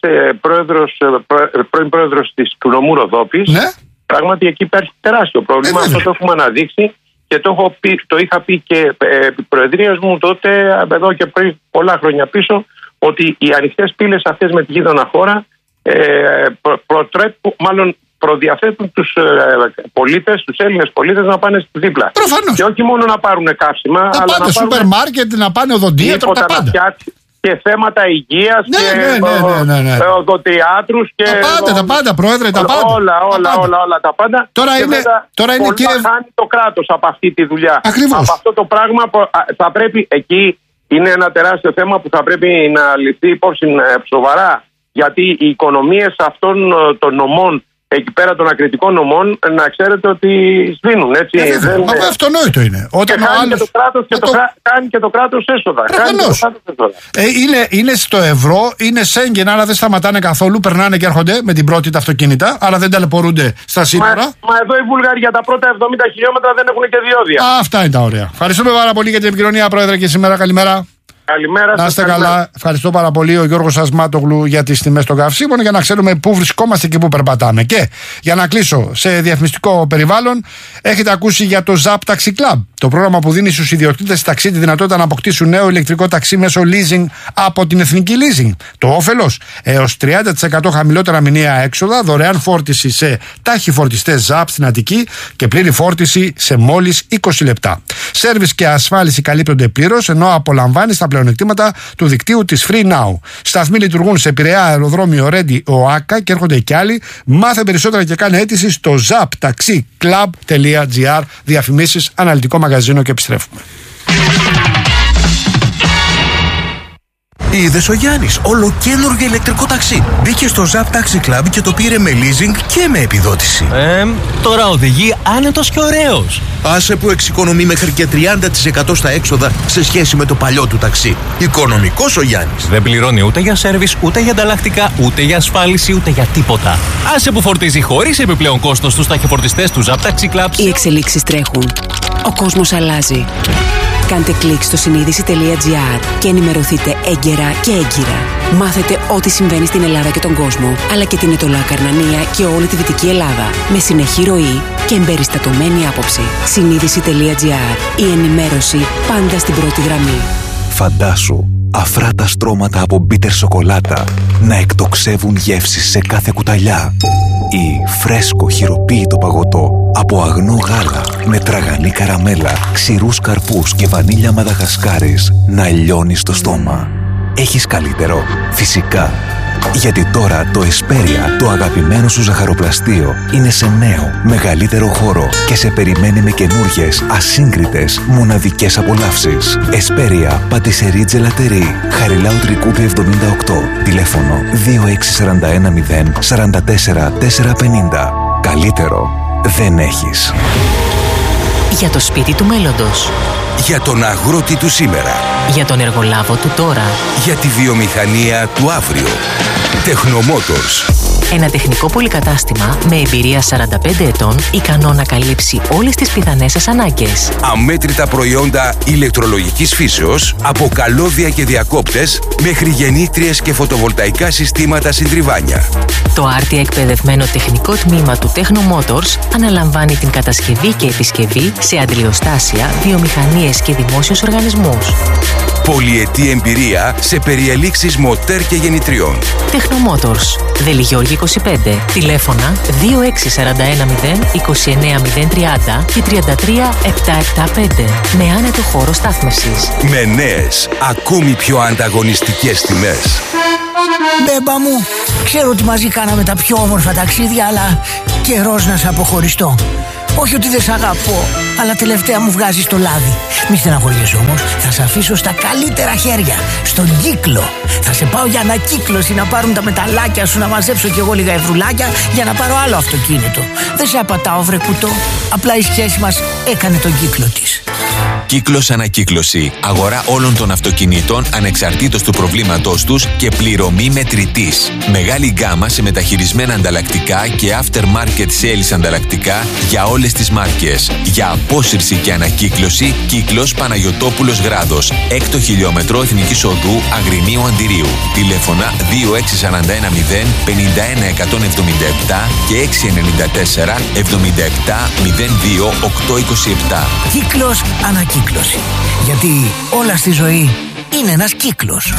πρώην πρόεδρος του νομού Ροδόπης. Ναι. Πράγματι εκεί υπάρχει τεράστιο πρόβλημα. Αυτό το έχουμε αναδείξει και το είχα πει και επί προεδρίας μου τότε, εδώ και πριν πολλά χρόνια πίσω, ότι οι ανοιχτές πύλες αυτές με τη γείτονα χώρα προδιαθέτουν τους πολίτες, τους Έλληνες πολίτες να πάνε στη δίπλα. Προφανώς. Και όχι μόνο να πάρουν καύσιμα, αλλά να πάνε σούπερ μάρκετ, να πάνε οδοντίατρο, τα πάντα. Και θέματα υγείας και οδοτιάτρους και τα πάντα, Πρόεδρε, τα πάντα. Όλα τα πάντα. Τώρα είναι χάνει το κράτος από αυτή τη δουλειά. Ακριβώς. Από αυτό το πράγμα θα πρέπει, εκεί είναι ένα τεράστιο θέμα που θα πρέπει να ληφθεί υπόψη σοβαρά, γιατί οι οικονομίες αυτών των νομών, εκεί πέρα των ακριτικών νομών, να ξέρετε ότι σβήνουν, έτσι. Μα αυτονόητο είναι. Όταν κάνει και το κράτος έσοδα. Είναι στο ευρώ, είναι Σέγγεν, αλλά δεν σταματάνε καθόλου. Περνάνε και έρχονται με την πρώτη τα αυτοκίνητα, αλλά δεν ταλαιπωρούνται στα σύνορα. Μα εδώ οι Βούλγαροι για τα πρώτα 70 χιλιόμετρα δεν έχουν και διόδια. Αυτά είναι τα ωραία. Ευχαριστούμε πάρα πολύ για την επικοινωνία, Πρόεδρε, και σήμερα. Καλημέρα. Καλημέρα. Να είστε καλά. Ευχαριστώ πάρα πολύ ο Γιώργος Ασμάτογλου για τις τιμές των καυσίμων, για να ξέρουμε πού βρισκόμαστε και πού περπατάμε. Και για να κλείσω, σε διαφημιστικό περιβάλλον, έχετε ακούσει για το ZAP Taxi Club, το πρόγραμμα που δίνει στους ιδιοκτήτες ταξί τη δυνατότητα να αποκτήσουν νέο ηλεκτρικό ταξί μέσω leasing από την Εθνική Leasing. Το όφελος, έως 30% χαμηλότερα μηνιαία έξοδα, δωρεάν φόρτιση σε ταχυφορτιστές ZAP στην Αττική και πλήρη φόρτιση σε μόλις 20 λεπτά. Σέρβις και ασφάλιση καλύπτονται πλήρως, ενώ απολαμβάνει τα πλεονεκτήματα του δικτύου της Free Now. Σταθμοί λειτουργούν σε Πειραιά, αεροδρόμιο Ρέντι, ΟΑΚΑ και έρχονται κι άλλοι. Μάθε περισσότερα και κάνε αίτηση στο zaptaxiclub.gr. Διαφημίσεις, αναλυτικό μαγαζίνο και επιστρέφουμε. Είδες ο Γιάννης, ολοκαίνουργιο ηλεκτρικό ταξί. Μπήκε στο Zap Taxi Club και το πήρε με leasing και με επιδότηση. Τώρα οδηγεί άνετος και ωραίος. Άσε που εξοικονομεί μέχρι και 30% στα έξοδα σε σχέση με το παλιό του ταξί. Οικονομικός ο Γιάννης. Δεν πληρώνει ούτε για σέρβις, ούτε για ανταλλακτικά, ούτε για ασφάλιση, ούτε για τίποτα. Άσε που φορτίζει χωρίς επιπλέον κόστος στους ταχυφορτιστές του Zap Taxi Club. Οι εξελίξεις τρέχουν. Ο κόσμος αλλάζει. Κάντε κλικ στο συνείδηση.gr και ενημερωθείτε έγκαιρα και έγκυρα. Μάθετε ό,τι συμβαίνει στην Ελλάδα και τον κόσμο, αλλά και την Ετωλά Καρνανία και όλη τη Δυτική Ελλάδα, με συνεχή ροή και εμπεριστατωμένη άποψη. Συνείδηση.gr. Η ενημέρωση πάντα στην πρώτη γραμμή. Φαντάσου, Αφράτα στρώματα από μπίτερ σοκολάτα να εκτοξεύουν γεύσεις σε κάθε κουταλιά. Ή φρέσκο χειροποίητο παγωτό από αγνό γάλα με τραγανή καραμέλα, ξηρούς καρπούς και βανίλια μαδαγασκάρης να λιώνει στο στόμα. Έχεις καλύτερο? Φυσικά. Γιατί τώρα το Εσπέρια, το αγαπημένο σου ζαχαροπλαστείο, είναι σε νέο, μεγαλύτερο χώρο και σε περιμένει με καινούργιες, ασύγκριτες, μοναδικές απολαύσεις. Εσπέρια, πατησερί τζελατερί, Χαριλάου Τρικούπη 78, τηλέφωνο 2641 0 44 450. Καλύτερο δεν έχεις. Για το σπίτι του μέλλοντος. Για τον αγρότη του σήμερα. Για τον εργολάβο του τώρα. Για τη βιομηχανία του αύριο. Τεχνομότορς. Ένα τεχνικό πολυκατάστημα με εμπειρία 45 ετών, ικανό να καλύψει όλες τις πιθανές σας ανάγκες. Αμέτρητα προϊόντα ηλεκτρολογικής φύσεως, από καλώδια και διακόπτες, μέχρι γεννήτριες και φωτοβολταϊκά συστήματα συντριβάνια. Το άρτια εκπαιδευμένο τεχνικό τμήμα του Tecnomotors αναλαμβάνει την κατασκευή και επισκευή σε αντλιοστάσια, βιομηχανίες και δημόσιους οργανισμούς. Πολυετή εμπειρία σε περιελήξεις μοτέρ και γεννητριών. Tecnomotors. Δελιγιώργη 25. Τηλέφωνα 26410 29030 και 33775. Με άνετο χώρο στάθμευσης. Με νέες, ακόμη πιο ανταγωνιστικές τιμές. Μπέμπα μου, ξέρω ότι μαζί κάναμε τα πιο όμορφα ταξίδια, αλλά καιρός να σε αποχωριστώ. Όχι ότι δεν σ' αγαπώ, αλλά τελευταία μου βγάζεις το λάδι. Μη στεναχωριέσαι όμως, θα σε αφήσω στα καλύτερα χέρια, στον Κύκλο. Θα σε πάω για ανακύκλωση να πάρουν τα μεταλλάκια σου, να μαζέψω κι εγώ λίγα ευρουλάκια για να πάρω άλλο αυτοκίνητο. Δεν σε απατάω βρε κουτό, απλά η σχέση μας έκανε τον κύκλο της. Κύκλος Ανακύκλωση. Αγορά όλων των αυτοκινήτων ανεξαρτήτως του προβλήματός τους και πληρωμή μετρητής. Μεγάλη γκάμα σε μεταχειρισμένα ανταλλακτικά και aftermarket sales ανταλλακτικά για όλες τις μάρκες. Για απόσυρση και ανακύκλωση, Κύκλος Παναγιωτόπουλος Γράδος. 6ο χιλιόμετρο Εθνικής Οδού Αγρινίου Αντιρίου. Τηλέφωνα 26410 51 177 και 694 77 02 827. Κύκλος Ανακύκλωση. Γιατί όλα στη ζωή είναι ένας κύκλος.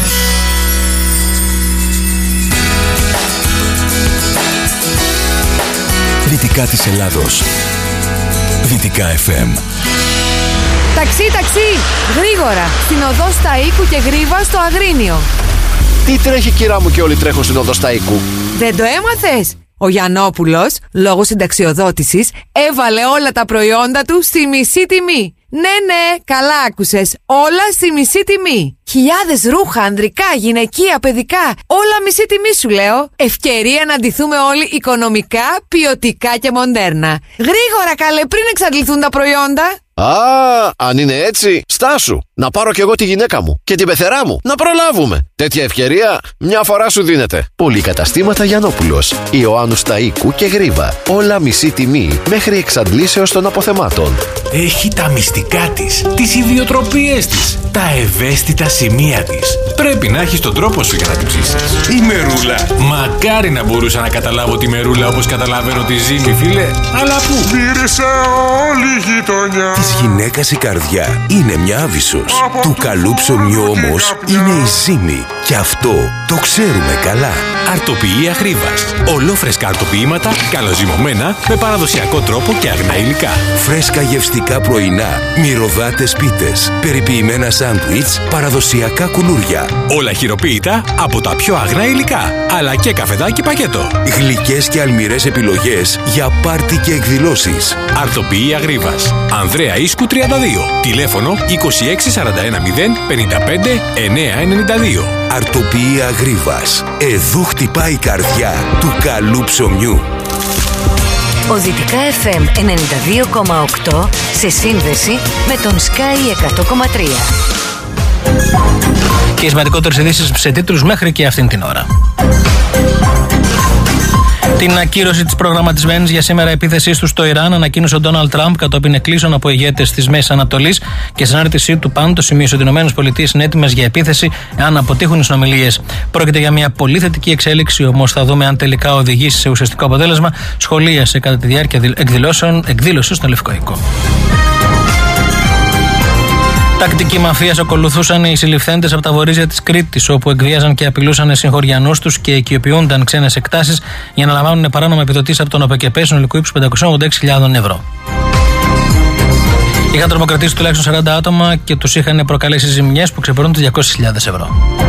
Δυτικά της Ελλάδος. Δυτικά FM. Ταξί, γρήγορα, στην οδό Σταΐκου και Γρίβα στο Αγρίνιο. Τι τρέχει κυρά μου και όλοι τρέχουν στην οδό Σταΐκου? Δεν το έμαθες? Ο Γιαννόπουλος, λόγω συνταξιοδότησης, έβαλε όλα τα προϊόντα του στη μισή τιμή. Ναι, καλά άκουσες. Όλα στη μισή τιμή. Χιλιάδες ρούχα, ανδρικά, γυναικεία, παιδικά. Όλα μισή τιμή σου λέω. Ευκαιρία να ντυθούμε όλοι οικονομικά, ποιοτικά και μοντέρνα. Γρήγορα καλέ, πριν εξαντληθούν τα προϊόντα. Α, αν είναι έτσι, στάσου. Να πάρω κι εγώ τη γυναίκα μου και την πεθερά μου. Να προλάβουμε. Τέτοια ευκαιρία μια φορά σου δίνεται. Πολυκαταστήματα Γιαννόπουλος, Ιωάννου Σταΐκου και Γρίβα. Όλα μισή τιμή μέχρι εξαντλήσεως των αποθεμάτων. Έχει τα μυστικά της, τις ιδιοτροπίες της, τα ευαίσθητα σημεία της. Πρέπει να έχεις τον τρόπο σου για να την ψήσεις. Η Μερούλα. Μακάρι να μπορούσα να καταλάβω τη Μερούλα όπως καταλαβαίνω τη Ζήμη, φίλε. Αλλά πού? Μύρισε όλη η γειτονιά. Της γυναίκας η καρδιά είναι μια άβυσσος. Του καλού ψωμιού όμως είναι η Ζήμη. Και αυτό το ξέρουμε καλά. Αρτοποιία Γρίβας. Ολόφρεσκα αρτοποιήματα, καλοζυμωμένα, με παραδοσιακό τρόπο και αγνά υλικά. Φρέσκα γευστικά πρωινά, μυρωδάτες πίτες, περιποιημένα σάντουιτς, παραδοσιακά κουλούρια. Όλα χειροποίητα από τα πιο αγνά υλικά, αλλά και καφεδάκι πακέτο. Γλυκές και αλμυρές επιλογές για πάρτι και εκδηλώσεις. Αρτοποιία Γρίβας. Ανδρέα Ίσκου 32. Τηλέφωνο 26410 55 992. Αρτοποιία Γρίβας. Εδώ χτυπάει η καρδιά του καλού ψωμιού. Ο Δυτικά FM 92,8 σε σύνδεση με τον Sky 100,3. Και οι σημαντικότερες ειδήσεις σε τίτλους μέχρι και αυτήν την ώρα. Την ακύρωση της προγραμματισμένης για σήμερα επίθεσής του στο Ιράν ανακοίνωσε ο Ντόναλντ Τραμπ κατόπιν εκκλήσεων από ηγέτες της Μέσης Ανατολής και στην ανάρτησή του πάνω το σημείωσε ότι οι ΗΠΑ είναι έτοιμες για επίθεση εάν αποτύχουν οι συνομιλίες. Πρόκειται για μια πολύ θετική εξέλιξη, όμως θα δούμε αν τελικά οδηγήσει σε ουσιαστικό αποτέλεσμα, σχολίασε κατά τη διάρκεια εκδήλωση στο Λευκό Οίκο. Τακτική μαφίας ακολουθούσαν οι συλληφθέντες από τα βορίζια της Κρήτης, όπου εκβίαζαν και απειλούσαν συγχωριανούς τους και οικειοποιούνταν ξένες εκτάσεις για να λαμβάνουν παράνομα επιδοτήσεις από τον ΟΠΕΚΕΠΕ συνολικού ύψους 586.000 ευρώ. Είχαν τρομοκρατήσει τουλάχιστον 40 άτομα και τους είχαν προκαλέσει ζημιές που ξεπερνούν τις 200.000 ευρώ.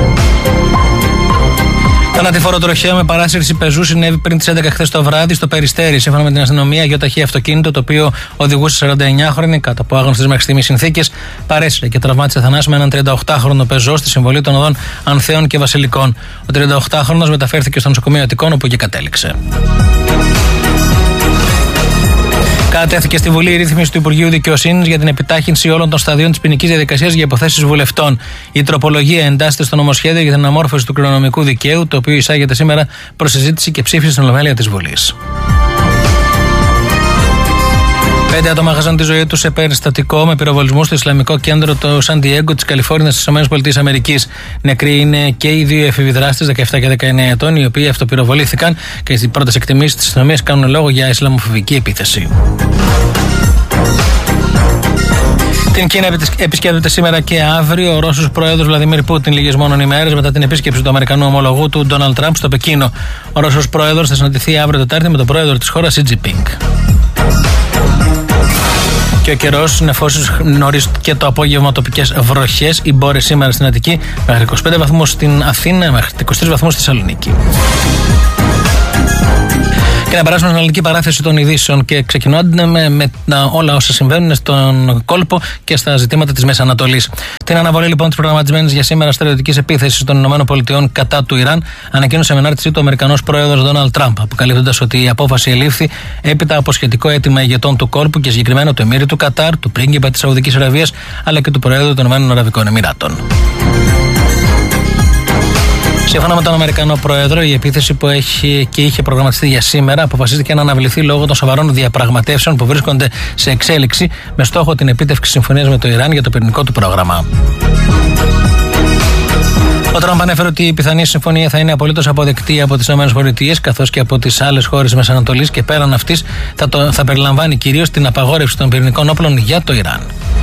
Θανατηφόρο τροχαίο με παράσυρση πεζού συνέβη πριν τις 11 χθες το βράδυ στο Περιστέρι. Σύμφωνα με την αστυνομία, γιοταχή αυτοκίνητο το οποίο οδηγούσε 49χρονη κατά από άγνωστες μέχρι στιγμής συνθήκες παρέσυρε και τραυμάτισε θανάσιμα έναν 38χρονο πεζό στη συμβολή των οδών Ανθέων και Βασιλικών. Ο 38χρονος μεταφέρθηκε στο νοσοκομείο Αττικών, όπου και κατέληξε. Κατέθηκε στη Βουλή η ρύθμιση του Υπουργείου Δικαιοσύνης για την επιτάχυνση όλων των σταδίων της ποινικής διαδικασίας για υποθέσεις βουλευτών. Η τροπολογία εντάσσεται στο νομοσχέδιο για την αναμόρφωση του κληρονομικού δικαίου, το οποίο εισάγεται σήμερα προς συζήτηση και ψήφιση στην Ολομέλεια της Βουλής. 5 άτομα χάσαν τη ζωή τους σε περιστατικό με πυροβολισμού στο Ισλαμικό κέντρο του Σαν Ντιέγκο της Καλιφόρνιας στις ΗΠΑ. Νεκροί είναι και οι δύο εφηβοί δράστες 17 και 19 ετών, οι οποίοι αυτοπυροβολήθηκαν και οι πρώτες εκτιμήσεις της αστυνομίας κάνουν λόγο για ισλαμοφοβική επίθεση. Την Κίνα επισκέπτεται σήμερα και αύριο ο Ρώσος πρόεδρος Βλαντιμίρ Πούτιν, λίγες μόνον ημέρες μετά την επίσκεψη του Αμερικανού ομολογού του Ντόναλντ Τραμπ στο Πεκίνο. Ο Ρώσος πρόεδρος θα συναντηθεί αύριο Τετάρτη με τον πρόεδρο της χώρας Σι Τζινπίνγκ. Και ο καιρός, νεφώσεις νωρίς και το απόγευμα τοπικές βροχές. Οι μπόρες σήμερα στην Αττική μέχρι 25 βαθμούς στην Αθήνα, μέχρι 23 βαθμούς στη Θεσσαλονίκη. Και να περάσουμε στην ελληνική παράθεση των ειδήσεων και ξεκινώνται με όλα όσα συμβαίνουν στον κόλπο και στα ζητήματα της Μέσης Ανατολής. Την αναβολή λοιπόν της προγραμματισμένης για σήμερα στρατιωτικής επίθεσης των ΗΠΑ κατά του Ιράν ανακοίνωσε με ανάρτησή του ο Αμερικανός πρόεδρος Ντόναλντ Τραμπ, αποκαλύπτοντας ότι η απόφαση ελήφθη έπειτα από σχετικό αίτημα ηγετών του κόλπου και συγκεκριμένα του Εμμύρη του Κατάρ, του πρίγκιπα της Σαουδικής Αραβίας αλλά και του Προέδρου των ΗΠΑ. Σύμφωνα με τον Αμερικανό Πρόεδρο, η επίθεση που είχε προγραμματιστεί για σήμερα αποφασίστηκε να αναβληθεί λόγω των σοβαρών διαπραγματεύσεων που βρίσκονται σε εξέλιξη με στόχο την επίτευξη συμφωνίας με το Ιράν για το πυρηνικό του πρόγραμμα. Ο Τραμπ ανέφερε ότι η πιθανή συμφωνία θα είναι απολύτως αποδεκτή από τις ΗΠΑ καθώς και από τις άλλες χώρες της Μέσης Ανατολής και πέραν αυτής θα περιλαμβάνει κυρίως την απαγόρευση των πυρηνικών όπλων για το Ιράν.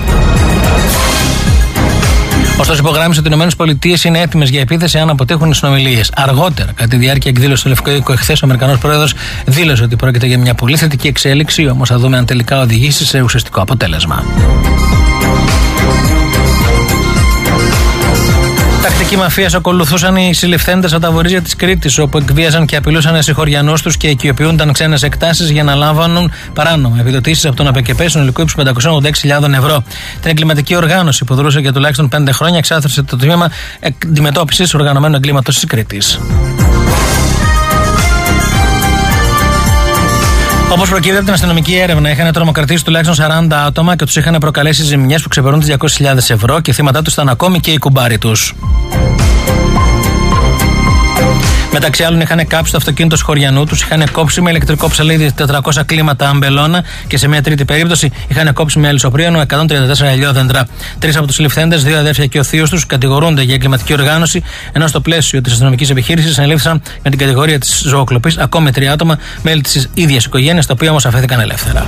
Ωστόσο, υπογράμμισε ότι οι ΗΠΑ είναι έτοιμες για επίθεση αν αποτύχουν οι συνομιλίες. Αργότερα, κατά τη διάρκεια εκδήλωσης του Λευκού Οίκου εχθές, ο Αμερικανός Πρόεδρος δήλωσε ότι πρόκειται για μια πολύ θετική εξέλιξη, όμως θα δούμε αν τελικά οδηγήσει σε ουσιαστικό αποτέλεσμα. Τακτική μαφίας ακολουθούσαν οι συλληφθέντες από τα βορίζια της Κρήτης, όπου εκβίαζαν και απειλούσαν συγχωριανούς τους και οικειοποιούνταν ξένες εκτάσεις για να λάμβανουν παράνομα επιδοτήσεις από τον ΟΠΕΚΕΠΕ συνολικού ύψους 586.000 ευρώ. Την εγκληματική οργάνωση που δρούσε για τουλάχιστον 5 χρόνια εξάθρωσε το τμήμα αντιμετώπισης οργανωμένου εγκλήματος της Κρήτης. Όπως προκύπτει από την αστυνομική έρευνα, είχαν τρομοκρατήσει τουλάχιστον 40 άτομα και τους είχαν προκαλέσει ζημιές που ξεπερνούν τις 200.000 ευρώ και θύματά τους ήταν ακόμη και οι κουμπάροι τους. Μεταξύ άλλων, είχαν κάψει το αυτοκίνητο σχωριανού τους, είχαν κόψει με ηλεκτρικό ψαλίδι 400 κλίματα αμπελώνα και σε μια τρίτη περίπτωση είχαν κόψει με αλυσοπρίανο 134 ελιόδεντρα. 3 από τους συλληφθέντες, 2 αδέρφια και ο θείος τους, κατηγορούνται για εγκληματική οργάνωση, ενώ στο πλαίσιο της αστυνομικής επιχείρησης ανελήφθησαν με την κατηγορία της ζωοκλοπής ακόμη 3 άτομα, μέλη της ίδιας οικογένειας, τα οποία όμως αφέθηκαν ελεύθερα.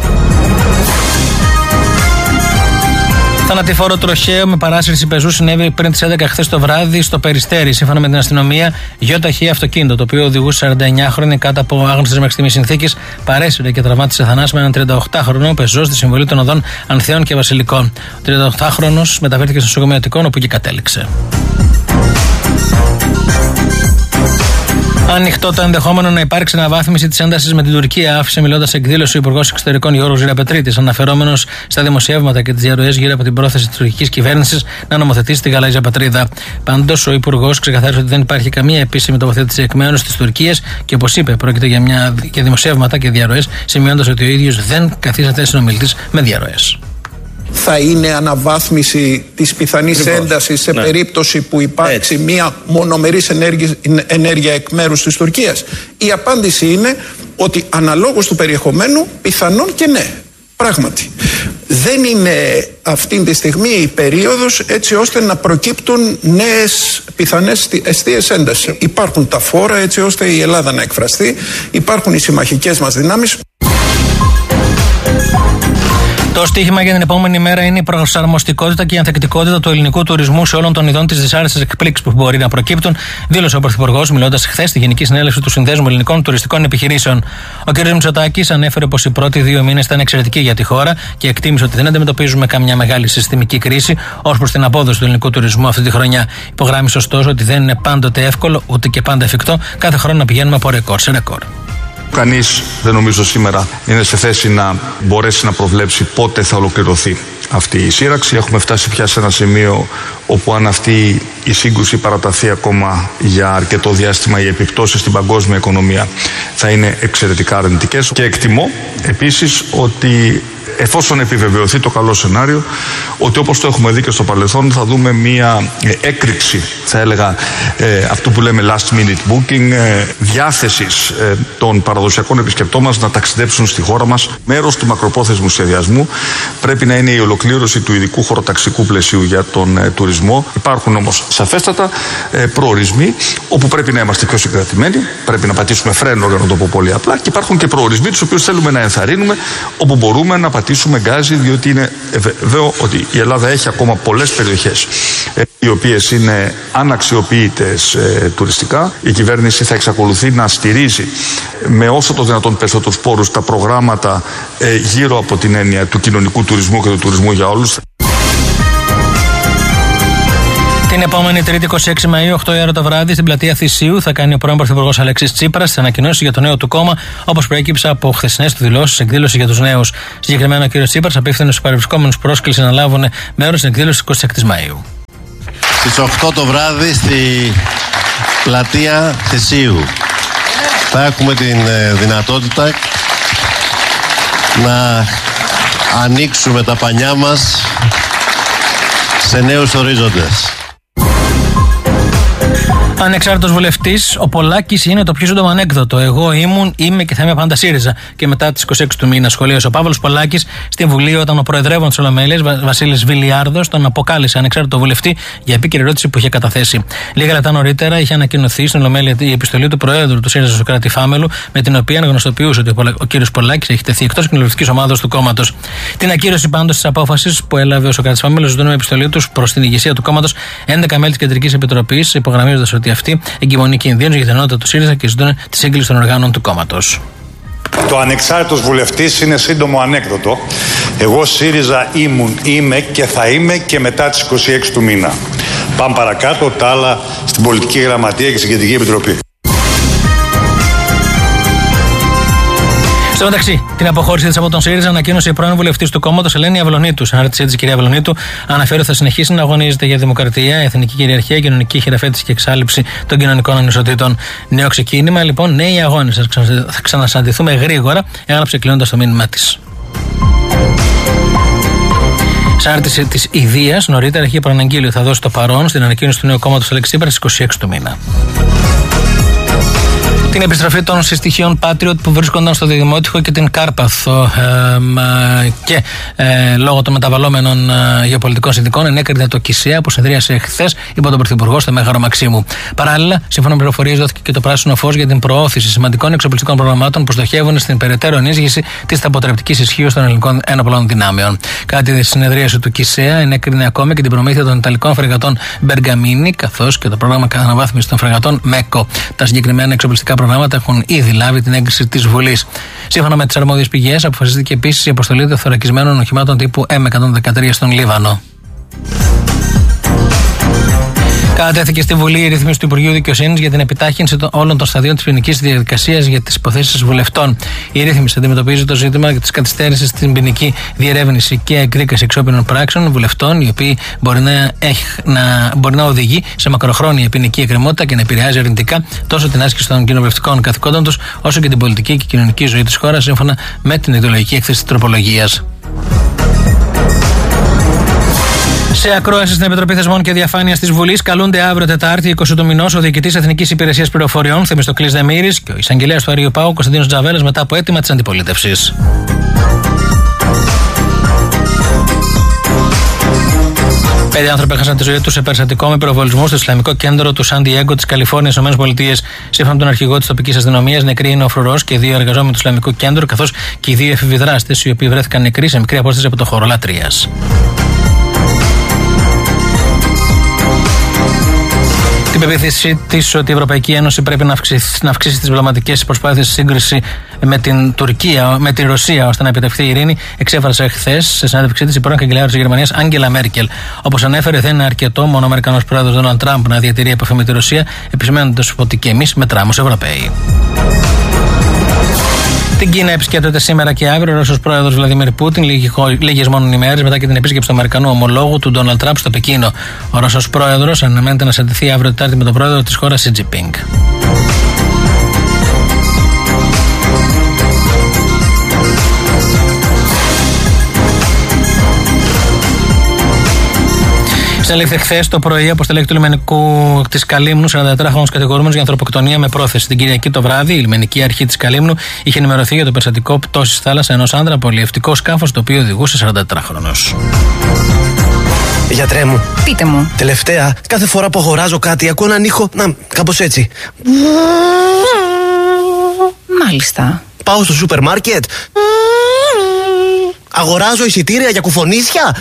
Θανατηφόρο τροχαίο με παράσυρση πεζού συνέβη πριν τις 11 χθες το βράδυ στο Περιστέρι. Σύμφωνα με την αστυνομία, γιοταχή αυτοκίνητο το οποίο οδηγούσε 49χρονη κάτω από άγνωστες μέχρι στιγμής συνθήκες παρέσυρε και τραυμάτισε θανάσιμα έναν 38χρονο πεζό στη συμβολή των οδών Ανθέων και Βασιλικών. Ο 38χρονος μεταφέρθηκε στο νοσοκομείο Αττικών, όπου και κατέληξε. Ανοιχτό το ενδεχόμενο να υπάρξει αναβάθμιση της έντασης με την Τουρκία, άφησε μιλώντας σε εκδήλωση ο Υπουργός Εξωτερικών Γιώργος Ζηραπετρίτης, αναφερόμενος στα δημοσιεύματα και τις διαρροές γύρω από την πρόθεση της τουρκικής κυβέρνησης να νομοθετήσει τη γαλάζια πατρίδα. Πάντως, ο Υπουργός ξεκαθάρισε ότι δεν υπάρχει καμία επίσημη τοποθέτηση εκ μέρους της Τουρκίας και, όπως είπε, πρόκειται για δημοσιεύματα και διαρροές, σημειώνοντας ότι ο ίδιος δεν καθίσταται συνομιλητής με διαρροές. Θα είναι αναβάθμιση της πιθανής έντασης σε περίπτωση που υπάρξει μια μονομερής ενέργεια εκ μέρους της Τουρκίας. Η απάντηση είναι ότι αναλόγως του περιεχομένου πιθανόν και ναι. Πράγματι. Δεν είναι αυτή τη στιγμή η περίοδος έτσι ώστε να προκύπτουν νέες πιθανές εστίες έντασης. Υπάρχουν τα φόρα έτσι ώστε η Ελλάδα να εκφραστεί, υπάρχουν οι συμμαχικές μας δυνάμεις. Το στίχημα για την επόμενη μέρα είναι η προσαρμοστικότητα και η ανθεκτικότητα του ελληνικού τουρισμού σε όλων των ειδών της δυσάρεστης εκπλήξης που μπορεί να προκύπτουν, δήλωσε ο Πρωθυπουργός μιλώντας χθες στη Γενική Συνέλευση του Συνδέσμου Ελληνικών Τουριστικών Επιχειρήσεων. Ο κ. Μητσοτάκης ανέφερε πως οι πρώτοι 2 μήνες ήταν εξαιρετικοί για τη χώρα και εκτίμησε ότι δεν αντιμετωπίζουμε καμιά μεγάλη συστημική κρίση ως προς την απόδοση του ελληνικού τουρισμού αυτή τη χρονιά. Υπογράμμισε ωστόσο ότι δεν είναι πάντοτε εύκολο ούτε και πάντα εφικτό κάθε χρόνο να πηγαίνουμε από ρεκόρ σε ρεκόρ. Κανείς δεν νομίζω σήμερα είναι σε θέση να μπορέσει να προβλέψει πότε θα ολοκληρωθεί αυτή η σύραξη. Έχουμε φτάσει πια σε ένα σημείο όπου αν αυτή η σύγκρουση παραταθεί ακόμα για αρκετό διάστημα, οι επιπτώσεις στην παγκόσμια οικονομία θα είναι εξαιρετικά αρνητικές. Και εκτιμώ επίσης ότι εφόσον επιβεβαιωθεί το καλό σενάριο, ότι όπως το έχουμε δει και στο παρελθόν θα δούμε μία έκρηξη, θα έλεγα, αυτού που λέμε last minute booking, διάθεσης των παραδοσιακών επισκεπτών μας να ταξιδέψουν στη χώρα μας. Μέρος του μακροπρόθεσμου σχεδιασμού πρέπει να είναι η ολοκλήρωση του ειδικού χωροταξικού πλαισίου για τον τουρισμό. Υπάρχουν όμως σαφέστατα προορισμοί όπου πρέπει να είμαστε πιο συγκρατημένοι, πρέπει να πατήσουμε φρένο, για να το πω πολύ απλά, και υπάρχουν και προορισμοί τους οποίους θέλουμε να ενθαρρύνουμε, όπου μπορούμε να πατήσουμε γκάζι, διότι είναι βέβαιο ότι η Ελλάδα έχει ακόμα πολλές περιοχές οι οποίες είναι αναξιοποιητές τουριστικά. Η κυβέρνηση θα εξακολουθεί να στηρίζει με όσο το δυνατόν περισσότερους πόρους τα προγράμματα γύρω από την έννοια του κοινωνικού τουρισμού και του τουρισμού για όλους. Την επόμενη Τρίτη, 26 Μαΐου, 8 η ώρα το βράδυ, στην πλατεία Θησίου, θα κάνει ο πρώην Πρωθυπουργός Αλέξης Τσίπρας τις ανακοινώσεις για το νέο του κόμμα, όπως προέκυψε από χθεσινές του δηλώσεις, εκδήλωση για τους νέους. Συγκεκριμένα, ο κ. Τσίπρας απίφθινε στους παρευρισκόμενους πρόσκληση να λάβουν μέρος στην εκδήλωση 26 Μαΐου. Στις 8 το βράδυ, στη πλατεία Θησίου, θα έχουμε την δυνατότητα να ανοίξουμε τα πανιά μας σε νέους ορίζοντες. Ανεξάρτητος βουλευτής, ο Πολάκης είναι το πιο σύντομο ανέκδοτο. Εγώ ήμουν, είμαι και θα είμαι πάντα ΣΥΡΙΖΑ. Και μετά τις 26 του μήνα σχολίασε ο Παύλος Πολάκης στην Βουλή όταν ο προεδρεύων της Ολομέλειας, Βασίλης Βιλιάρδος, τον αποκάλεσε ανεξάρτητο βουλευτή για επίκαιρη ερώτηση που είχε καταθέσει. Λίγα λεπτά νωρίτερα είχε ανακοινωθεί στην Ολομέλεια η επιστολή του Προέδρου του ΣΥΡΙΖΑ Σωκράτη Φάμελου, με την οποία γνωστοποιούσε ότι ο κ. Πολάκης έχει τεθεί εκτός κοινοβουλευτικής ομάδας του κόμματος. Την ακύρωση πάντως της απόφασης που έλαβε ο Σωκράτης Φάμελος ζητούν με επιστολή τους προς την ηγεσία του κόμματος 11 μέλη της Κεντρικής Επιτροπής, υπογραμμίζοντας ότι αυτή εγκυμονεί κινδύνους για την ενότητα του ΣΥΡΙΖΑ και ζητούν τη σύγκληση των οργάνων του κόμματος. Το ανεξάρτητος βουλευτής είναι σύντομο ανέκδοτο. Εγώ ΣΥΡΙΖΑ ήμουν, είμαι και θα είμαι και μετά τις 26 του μήνα. Πάμε παρακάτω, τα άλλα στην Πολιτική Γραμματεία και στην Κεντρική Επιτροπή. Στο μεταξύ, την αποχώρησή της από τον ΣΥΡΙΖΑ ανακοίνωσε η πρώην βουλευτής του κόμματος Ελένη Αυλωνίτου. Στην ανάρτησή της, η κυρία Αυλωνίτου αναφέρει ότι θα συνεχίσει να αγωνίζεται για δημοκρατία, εθνική κυριαρχία, κοινωνική χειραφέτηση και εξάλληψη των κοινωνικών ανισοτήτων. Νέο ξεκίνημα, λοιπόν, νέοι αγώνες. Θα ξανασυναντηθούμε γρήγορα, έγραψε κλείνοντας το μήνυμά της. Σε ανάρτηση της Ιδείας, νωρίτερα είχε προαναγγείλει ότι θα δώσει το παρόν στην ανακοίνωση του νέου κόμματος Αλέξη Τσίπρα στις 26 του μήνα. Την επιστροφή των συστοιχείων Patriot που βρίσκονταν στο Διδημότυχο και την Κάρπαθο και λόγω των μεταβαλλόμενων γεωπολιτικών συνθηκών ενέκρινε το ΚΙΣΕΑ που συνεδρίασε χθες υπό τον Πρωθυπουργό στο Μέγαρο Μαξίμου. Παράλληλα, σύμφωνα με πληροφορίες, δόθηκε και το πράσινο φως για την προώθηση σημαντικών εξοπλιστικών προγραμμάτων που στοχεύουν στην περαιτέρω ενίσχυση της αποτρεπτικής ισχύως των ελληνικών ένοπλων δυνάμεων. Κατά τη συνεδρίαση του ΚΙΣΕΑ ενέκρινε ακόμα και την προμήθεια των Ιταλικών φρεγατών Μπεργαμίνι καθώς και το πρόγραμμα αναβάθμισης των φρεγατών ΜΕΚΟ. Τα συγκεκριμένα εξοπλιστικά προγράμματα έχουν ήδη λάβει την έγκριση της Βουλής. Σύμφωνα με τις αρμόδιες πηγές, αποφασίστηκε επίσης η αποστολή των θωρακισμένων οχημάτων τύπου M113 στον Λίβανο. Κατατέθηκε στη Βουλή η ρύθμιση του Υπουργείου Δικαιοσύνης για την επιτάχυνση όλων των σταδίων της ποινικής διαδικασίας για τις υποθέσεις βουλευτών. Η ρύθμιση αντιμετωπίζει το ζήτημα της καθυστέρησης στην ποινική διερεύνηση και εκδίκαση εξώπινων πράξεων βουλευτών, η οποία μπορεί να οδηγεί σε μακροχρόνια ποινική εκκρεμότητα και να επηρεάζει αρνητικά τόσο την άσκηση των κοινοβουλευτικών καθηκόντων τους, όσο και την πολιτική και κοινωνική ζωή της χώρας, σύμφωνα με την ιδεολογική έκθεση της τροπολογίας. Σε ακρόαση στην Επιτροπή Θεσμών και Διαφάνειας της Βουλής καλούνται αύριο Τετάρτη 20 του μηνός ο Διοικητής Εθνικής Υπηρεσίας Πληροφοριών Θεμιστοκλής Δεμήρης και ο Εισαγγελέας του Αριού Παού Κωνσταντίνος Τζαβέλας μετά από αίτημα της αντιπολίτευσης. 5 άνθρωποι έχασαν τη ζωή τους σε περιστατικό με πυροβολισμό στο Ισλαμικό κέντρο του Σαν Διέγκο της Καλιφόρνιας, ΗΠΑ. Σύμφωνα με τον αρχηγό της τοπικής αστυνομίας, νεκροί είναι ο φρουρός και 2 εργαζόμενοι του Ισλαμικού κέντρου, καθώς και οι 2 εφηβοί δράστες, οι οποίοι βρέθηκαν νεκροί σε μικρή απόσταση από το χώρο λατρείας. Την πεποίθησή της ότι η Ευρωπαϊκή Ένωση πρέπει να αυξήσει τις διπλωματικές προσπάθειες σύγκριση με την Ρωσία ώστε να επιτευχθεί η ειρήνη, εξέφρασε χθες σε συνέντευξή της η πρώην καγκελάριος της Γερμανίας Άγγελα Μέρκελ. Όπως ανέφερε, δεν είναι αρκετό μόνο ο Αμερικανός πρόεδρος Ντόναλντ Τραμπ να διατηρεί επαφή με τη Ρωσία, επισημένοντας ότι και εμείς μετράμε ως Ευρωπαίοι. Την Κίνα επισκέπτεται σήμερα και αύριο ο Ρώσος πρόεδρος Βλαντιμίρ Πούτιν, λίγες μόνο ημέρες μετά και την επίσκεψη του Αμερικανού ομολόγου του Ντόναλντ Τραμπ στο Πεκίνο. Ο Ρώσος πρόεδρος αναμένεται να συναντηθεί αύριο Τετάρτη με τον πρόεδρο της χώρας Σι Τζινπίνγκ. Συνελήφθη χθες το πρωί από στελέχη του λιμενικού της Καλύμνου 44χρονους κατηγορούμενους για ανθρωποκτονία με πρόθεση. Την Κυριακή το βράδυ, η λιμενική αρχή της Καλύμνου είχε ενημερωθεί για το περιστατικό πτώσης θάλασσα ενός άνδρα από αλλιευτικό σκάφος, το οποίο οδηγούσε 44χρονος. Γιατρέ μου. Πείτε μου. Τελευταία, κάθε φορά που αγοράζω κάτι, ακούω έναν ήχο. Να, κάπως έτσι. Μάλιστα. Πάω στο σούπερ μάρκετ. Αγοράζω εισιτήρια για κουφονίσια.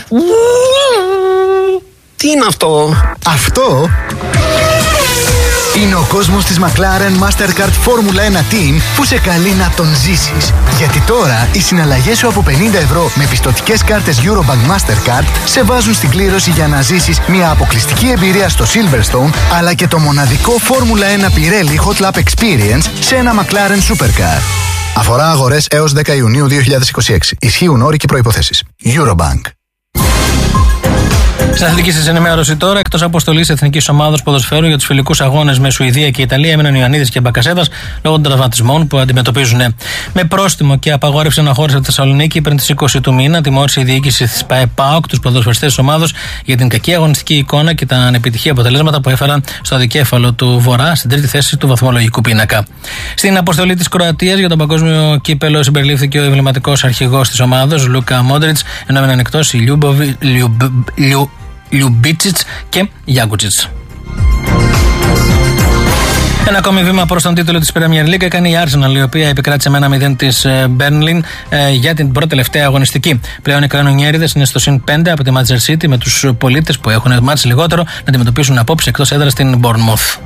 Τι είναι αυτό? Αυτό είναι ο κόσμος της McLaren Mastercard Formula 1 Team που σε καλεί να τον ζήσεις. Γιατί τώρα οι συναλλαγές σου από 50 ευρώ με πιστωτικές κάρτες Eurobank Mastercard σε βάζουν στην κλήρωση για να ζήσεις μια αποκλειστική εμπειρία στο Silverstone, αλλά και το μοναδικό Formula 1 Pirelli Hot Lap Experience σε ένα McLaren Supercar. Αφορά αγορές έως 10 Ιουνίου 2026. Ισχύουν όροι και προϋποθέσεις. Eurobank. Στην αθλητική σας ενημέρωση τώρα, εκτός αποστολής εθνικής ομάδας ποδοσφαίρου για τους φιλικούς αγώνες με Σουηδία και Ιταλία, έμειναν Ιωαννίδης και Μπακασέτας λόγω των τραυματισμών που αντιμετωπίζουν. Με πρόστιμο και απαγόρευση αναχώρηση από τη Θεσσαλονίκη πριν τις 20 του μήνα, τιμώρησε η διοίκηση της ΠΑΕΠΑΟΚ τους ποδοσφαιριστές της ομάδος για την κακή αγωνιστική εικόνα και τα ανεπιτυχή αποτελέσματα που έφεραν στο δικέφαλο του Βορρά στην τρίτη θέση του βαθμολογικού πίνακα. Στην αποστολή της Κροατίας για τον παγκόσμιο κύπελο συμπεριλήφθηκε ο εμβληματικός αρχηγός της ομάδας, Λούκα Μόντριτς, ενώ έμειναν εκτός οι Λιουμπίτσιτς και Γιάκουτσιτς. Ένα ακόμη βήμα προς τον τίτλο της Premier League έκανε η Arsenal, η οποία επικράτησε με 1-0 της Burnley για την πρώτη τελευταία αγωνιστική. Πλέον οι Κρανονιέριδες είναι στο συν 5 από τη Manchester City, με τους πολίτες που έχουν μάτς λιγότερο να αντιμετωπίσουν απόψε εκτός έδρας στην Bournemouth.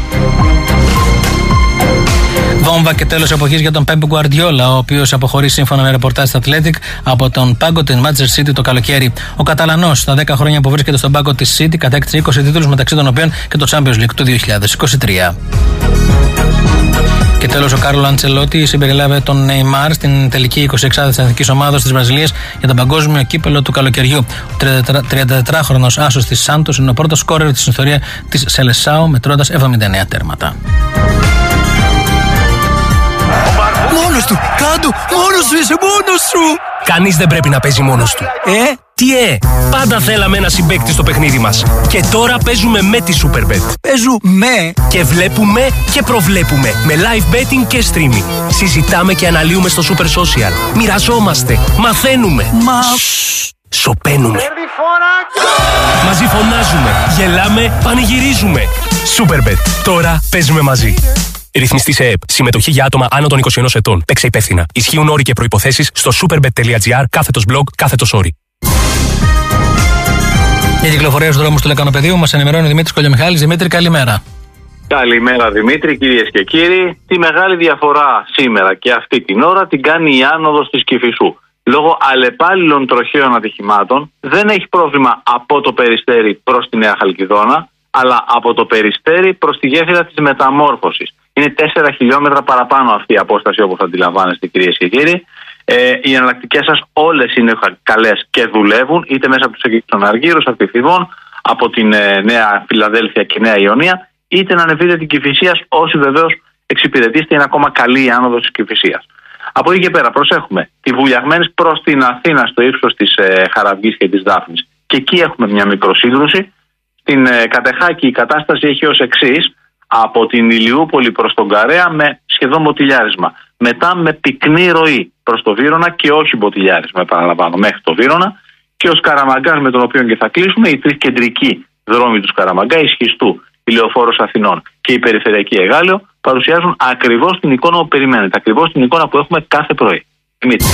Βόμβα και τέλος εποχής για τον Pep Guardiola, ο οποίος αποχωρεί σύμφωνα με ρεπορτάζ της Athletic από τον πάγκο της Manchester City το καλοκαίρι. Ο Καταλανός, στα 10 χρόνια που βρίσκεται στον πάγκο της City, κατέκτησε 20 τίτλους, μεταξύ των οποίων και το Champions League του 2023. Και τέλος, ο Κάρλο Αντσελότη συμπεριλάβε τον Neymar στην τελική 26η της εθνικής ομάδας της Βραζιλίας για τον παγκόσμιο κύπελο του καλοκαιριού. Ο 34χρονος άσος της Σάντος είναι ο πρώτος σκόρερ της ιστορίας της Σελεσάου, μετρώντας 79 τέρματα. Μόνος του! Κάντου! Μόνος σου είσαι! Μόνος σου! Κανείς δεν πρέπει να παίζει μόνος του. Τι πάντα θέλαμε ένα συμπαίκτη στο παιχνίδι μας. Και τώρα παίζουμε με τη Superbet. Παίζουμε και βλέπουμε και προβλέπουμε. Με live betting και streaming. Συζητάμε και αναλύουμε στο Super Social. Μοιραζόμαστε. Μαθαίνουμε. Σωπαίνουμε. Μαζί φωνάζουμε. Γελάμε. Πανηγυρίζουμε. Superbet. Τώρα παίζουμε μαζί. Ρυθμιστή σε ΕΕΠ. Συμμετοχή για άτομα άνω των 21 ετών. Παίξε υπεύθυνα. Ισχύουν όροι και προϋποθέσεις στο superbet.gr/blog/όροι. Για κυκλοφορία στους δρόμους του Λεκανοπεδίου μας ενημερώνει ο Δημήτρης Κολιομιχάλης. Δημήτρη, καλημέρα. Καλημέρα Δημήτρη, κυρίες και κύριοι. Τη μεγάλη διαφορά σήμερα και αυτή την ώρα την κάνει η άνοδος της Κηφισού. Λόγω αλλεπάλληλων τροχαίων ατυχημάτων δεν έχει πρόβλημα από το Περιστέρι προς τη Νέα Χαλκιδόνα, αλλά από το Περιστέρι προς τη γέφυρα της Μεταμόρφωσης. Είναι 4 χιλιόμετρα παραπάνω αυτή η απόσταση, όπως αντιλαμβάνεστε, κυρίες και κύριοι. Οι εναλλακτικές σας όλες είναι καλές και δουλεύουν, είτε μέσα από τους Αγίους των Αργύρους, Αρτιφιδών, από την Νέα Φιλαδέλφια και Νέα Ιωνία, είτε να ανεβείτε την Κηφισίας, όσοι βεβαίως εξυπηρετήσετε, είναι ακόμα καλή η άνοδος της Κηφισίας. Από εκεί και πέρα, προσέχουμε, τη Βουλιαγμένης προς την Αθήνα, στο ύψος της Χαραυγής και της Δάφνης. Και εκεί έχουμε μια μικροσύγκρουση. Στην Κατεχάκη η κατάσταση έχει ως εξής: από την Ηλιούπολη προς τον Καρέα με σχεδόν μποτιλιάρισμα. Μετά με πυκνή ροή προς το Βύρωνα και όχι μποτιλιάρισμα, επαναλαμβάνω, μέχρι το Βύρωνα. Και ο Σκαραμαγκάς, με τον οποίο και θα κλείσουμε, οι τρεις κεντρικοί δρόμοι του Σκαραμαγκά, η Σχιστού, η Λεωφόρος Αθηνών και η Περιφερειακή Εγάλεο, παρουσιάζουν ακριβώς την εικόνα που περιμένετε, ακριβώς την εικόνα που έχουμε κάθε πρωί. Δημήτρη.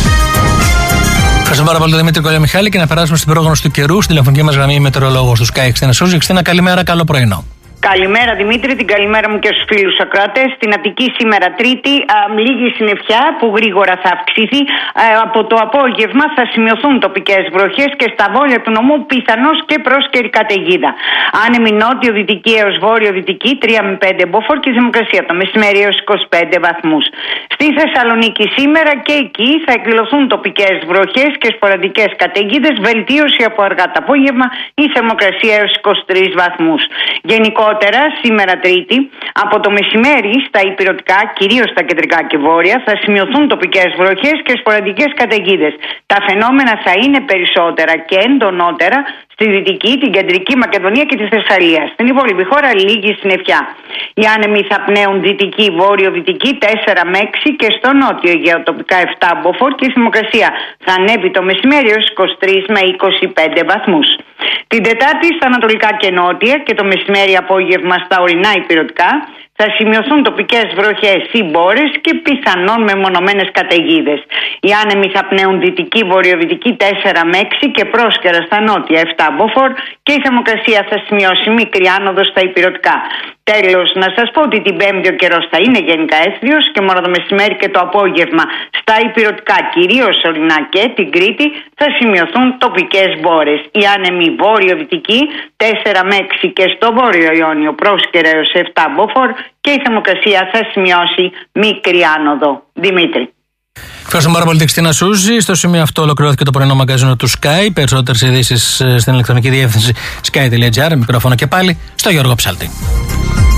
Ευχαριστώ πάρα πολύ τον Δημήτρη Κολιαμιχάλη και να περάσουμε στην πρόγνωση του καιρού, στην τηλεφωνική μας γραμμή μετεωρολόγος του Sky Χριστίνα Σούζη. Χριστίνα, καλημέρα, καλό πρωινό. Καλημέρα Δημήτρη, την καλημέρα μου και στους φίλους ακροατές. Στην Αττική σήμερα Τρίτη, λίγη συννεφιά που γρήγορα θα αυξηθεί. Από το απόγευμα θα σημειωθούν τοπικές βροχές και στα βόρεια του νομού πιθανώς και πρόσκαιρη καταιγίδα. Άνεμη νότιο-δυτική έως βόρειο-δυτική 3 με 5 μποφόρ και η θερμοκρασία το μεσημέρι έως 25 βαθμούς. Στη Θεσσαλονίκη σήμερα και εκεί θα εκδηλωθούν τοπικές βροχές και σποραδικές καταιγίδες. Βελτίωση από αργά το απόγευμα, η θερμοκρασία έως 23 βαθμούς. Γενικότερα, σήμερα Τρίτη, από το μεσημέρι στα ηπειρωτικά, κυρίως στα κεντρικά και βόρεια, θα σημειωθούν τοπικές βροχές και σποραδικές καταιγίδες. Τα φαινόμενα θα είναι περισσότερα και εντονότερα στη Δυτική, την Κεντρική Μακεδονία και τη Θεσσαλία. Στην υπόλοιπη χώρα λίγη συννεφιά. Οι άνεμοι θα πνέουν δυτική, βόρειο-δυτική 4 με 6 και στο νότιο Αιγαίο τοπικά 7 μποφόρ και η θερμοκρασία θα ανέβει το μεσημέρι έως 23 με 25 βαθμούς. Την Τετάρτη στα ανατολικά και νότια και το μεσημέρι απόγευμα στα ορεινά ηπειρωτικά θα σημειωθούν τοπικές βροχές ή μπόρες και πιθανόν μεμονωμένες καταιγίδες. Οι άνεμοι θα πνέουν δυτική, βορειοδυτική 4 με 6 και πρόσκαιρα στα νότια 7 μποφόρ και η θερμοκρασία θα σημειώσει μικρή άνοδο στα ηπειρωτικά. Τέλος, να σας πω ότι την Πέμπτη ο καιρός θα είναι γενικά έθριος και μόνο το μεσημέρι και το απόγευμα στα ηπειρωτικά, κυρίως ορεινά και την Κρήτη, θα σημειωθούν τοπικές μπόρες. Οι άνεμοι βόρειο-δυτικοί 4 με 6 και στο βόρειο Ιόνιο πρόσκαιρα έως 7 μποφόρ και η θερμοκρασία θα σημειώσει μικρή άνοδο. Δημήτρη. Ευχαριστούμε πάρα πολύ την Χριστίνα Σούζη. Στο σημείο αυτό ολοκληρώθηκε το πρωινό μαγκαζίνο του Sky. Περισσότερες ειδήσεις στην ηλεκτρονική διεύθυνση sky.gr. Μικρόφωνο και πάλι στο Γιώργο Ψάλτη.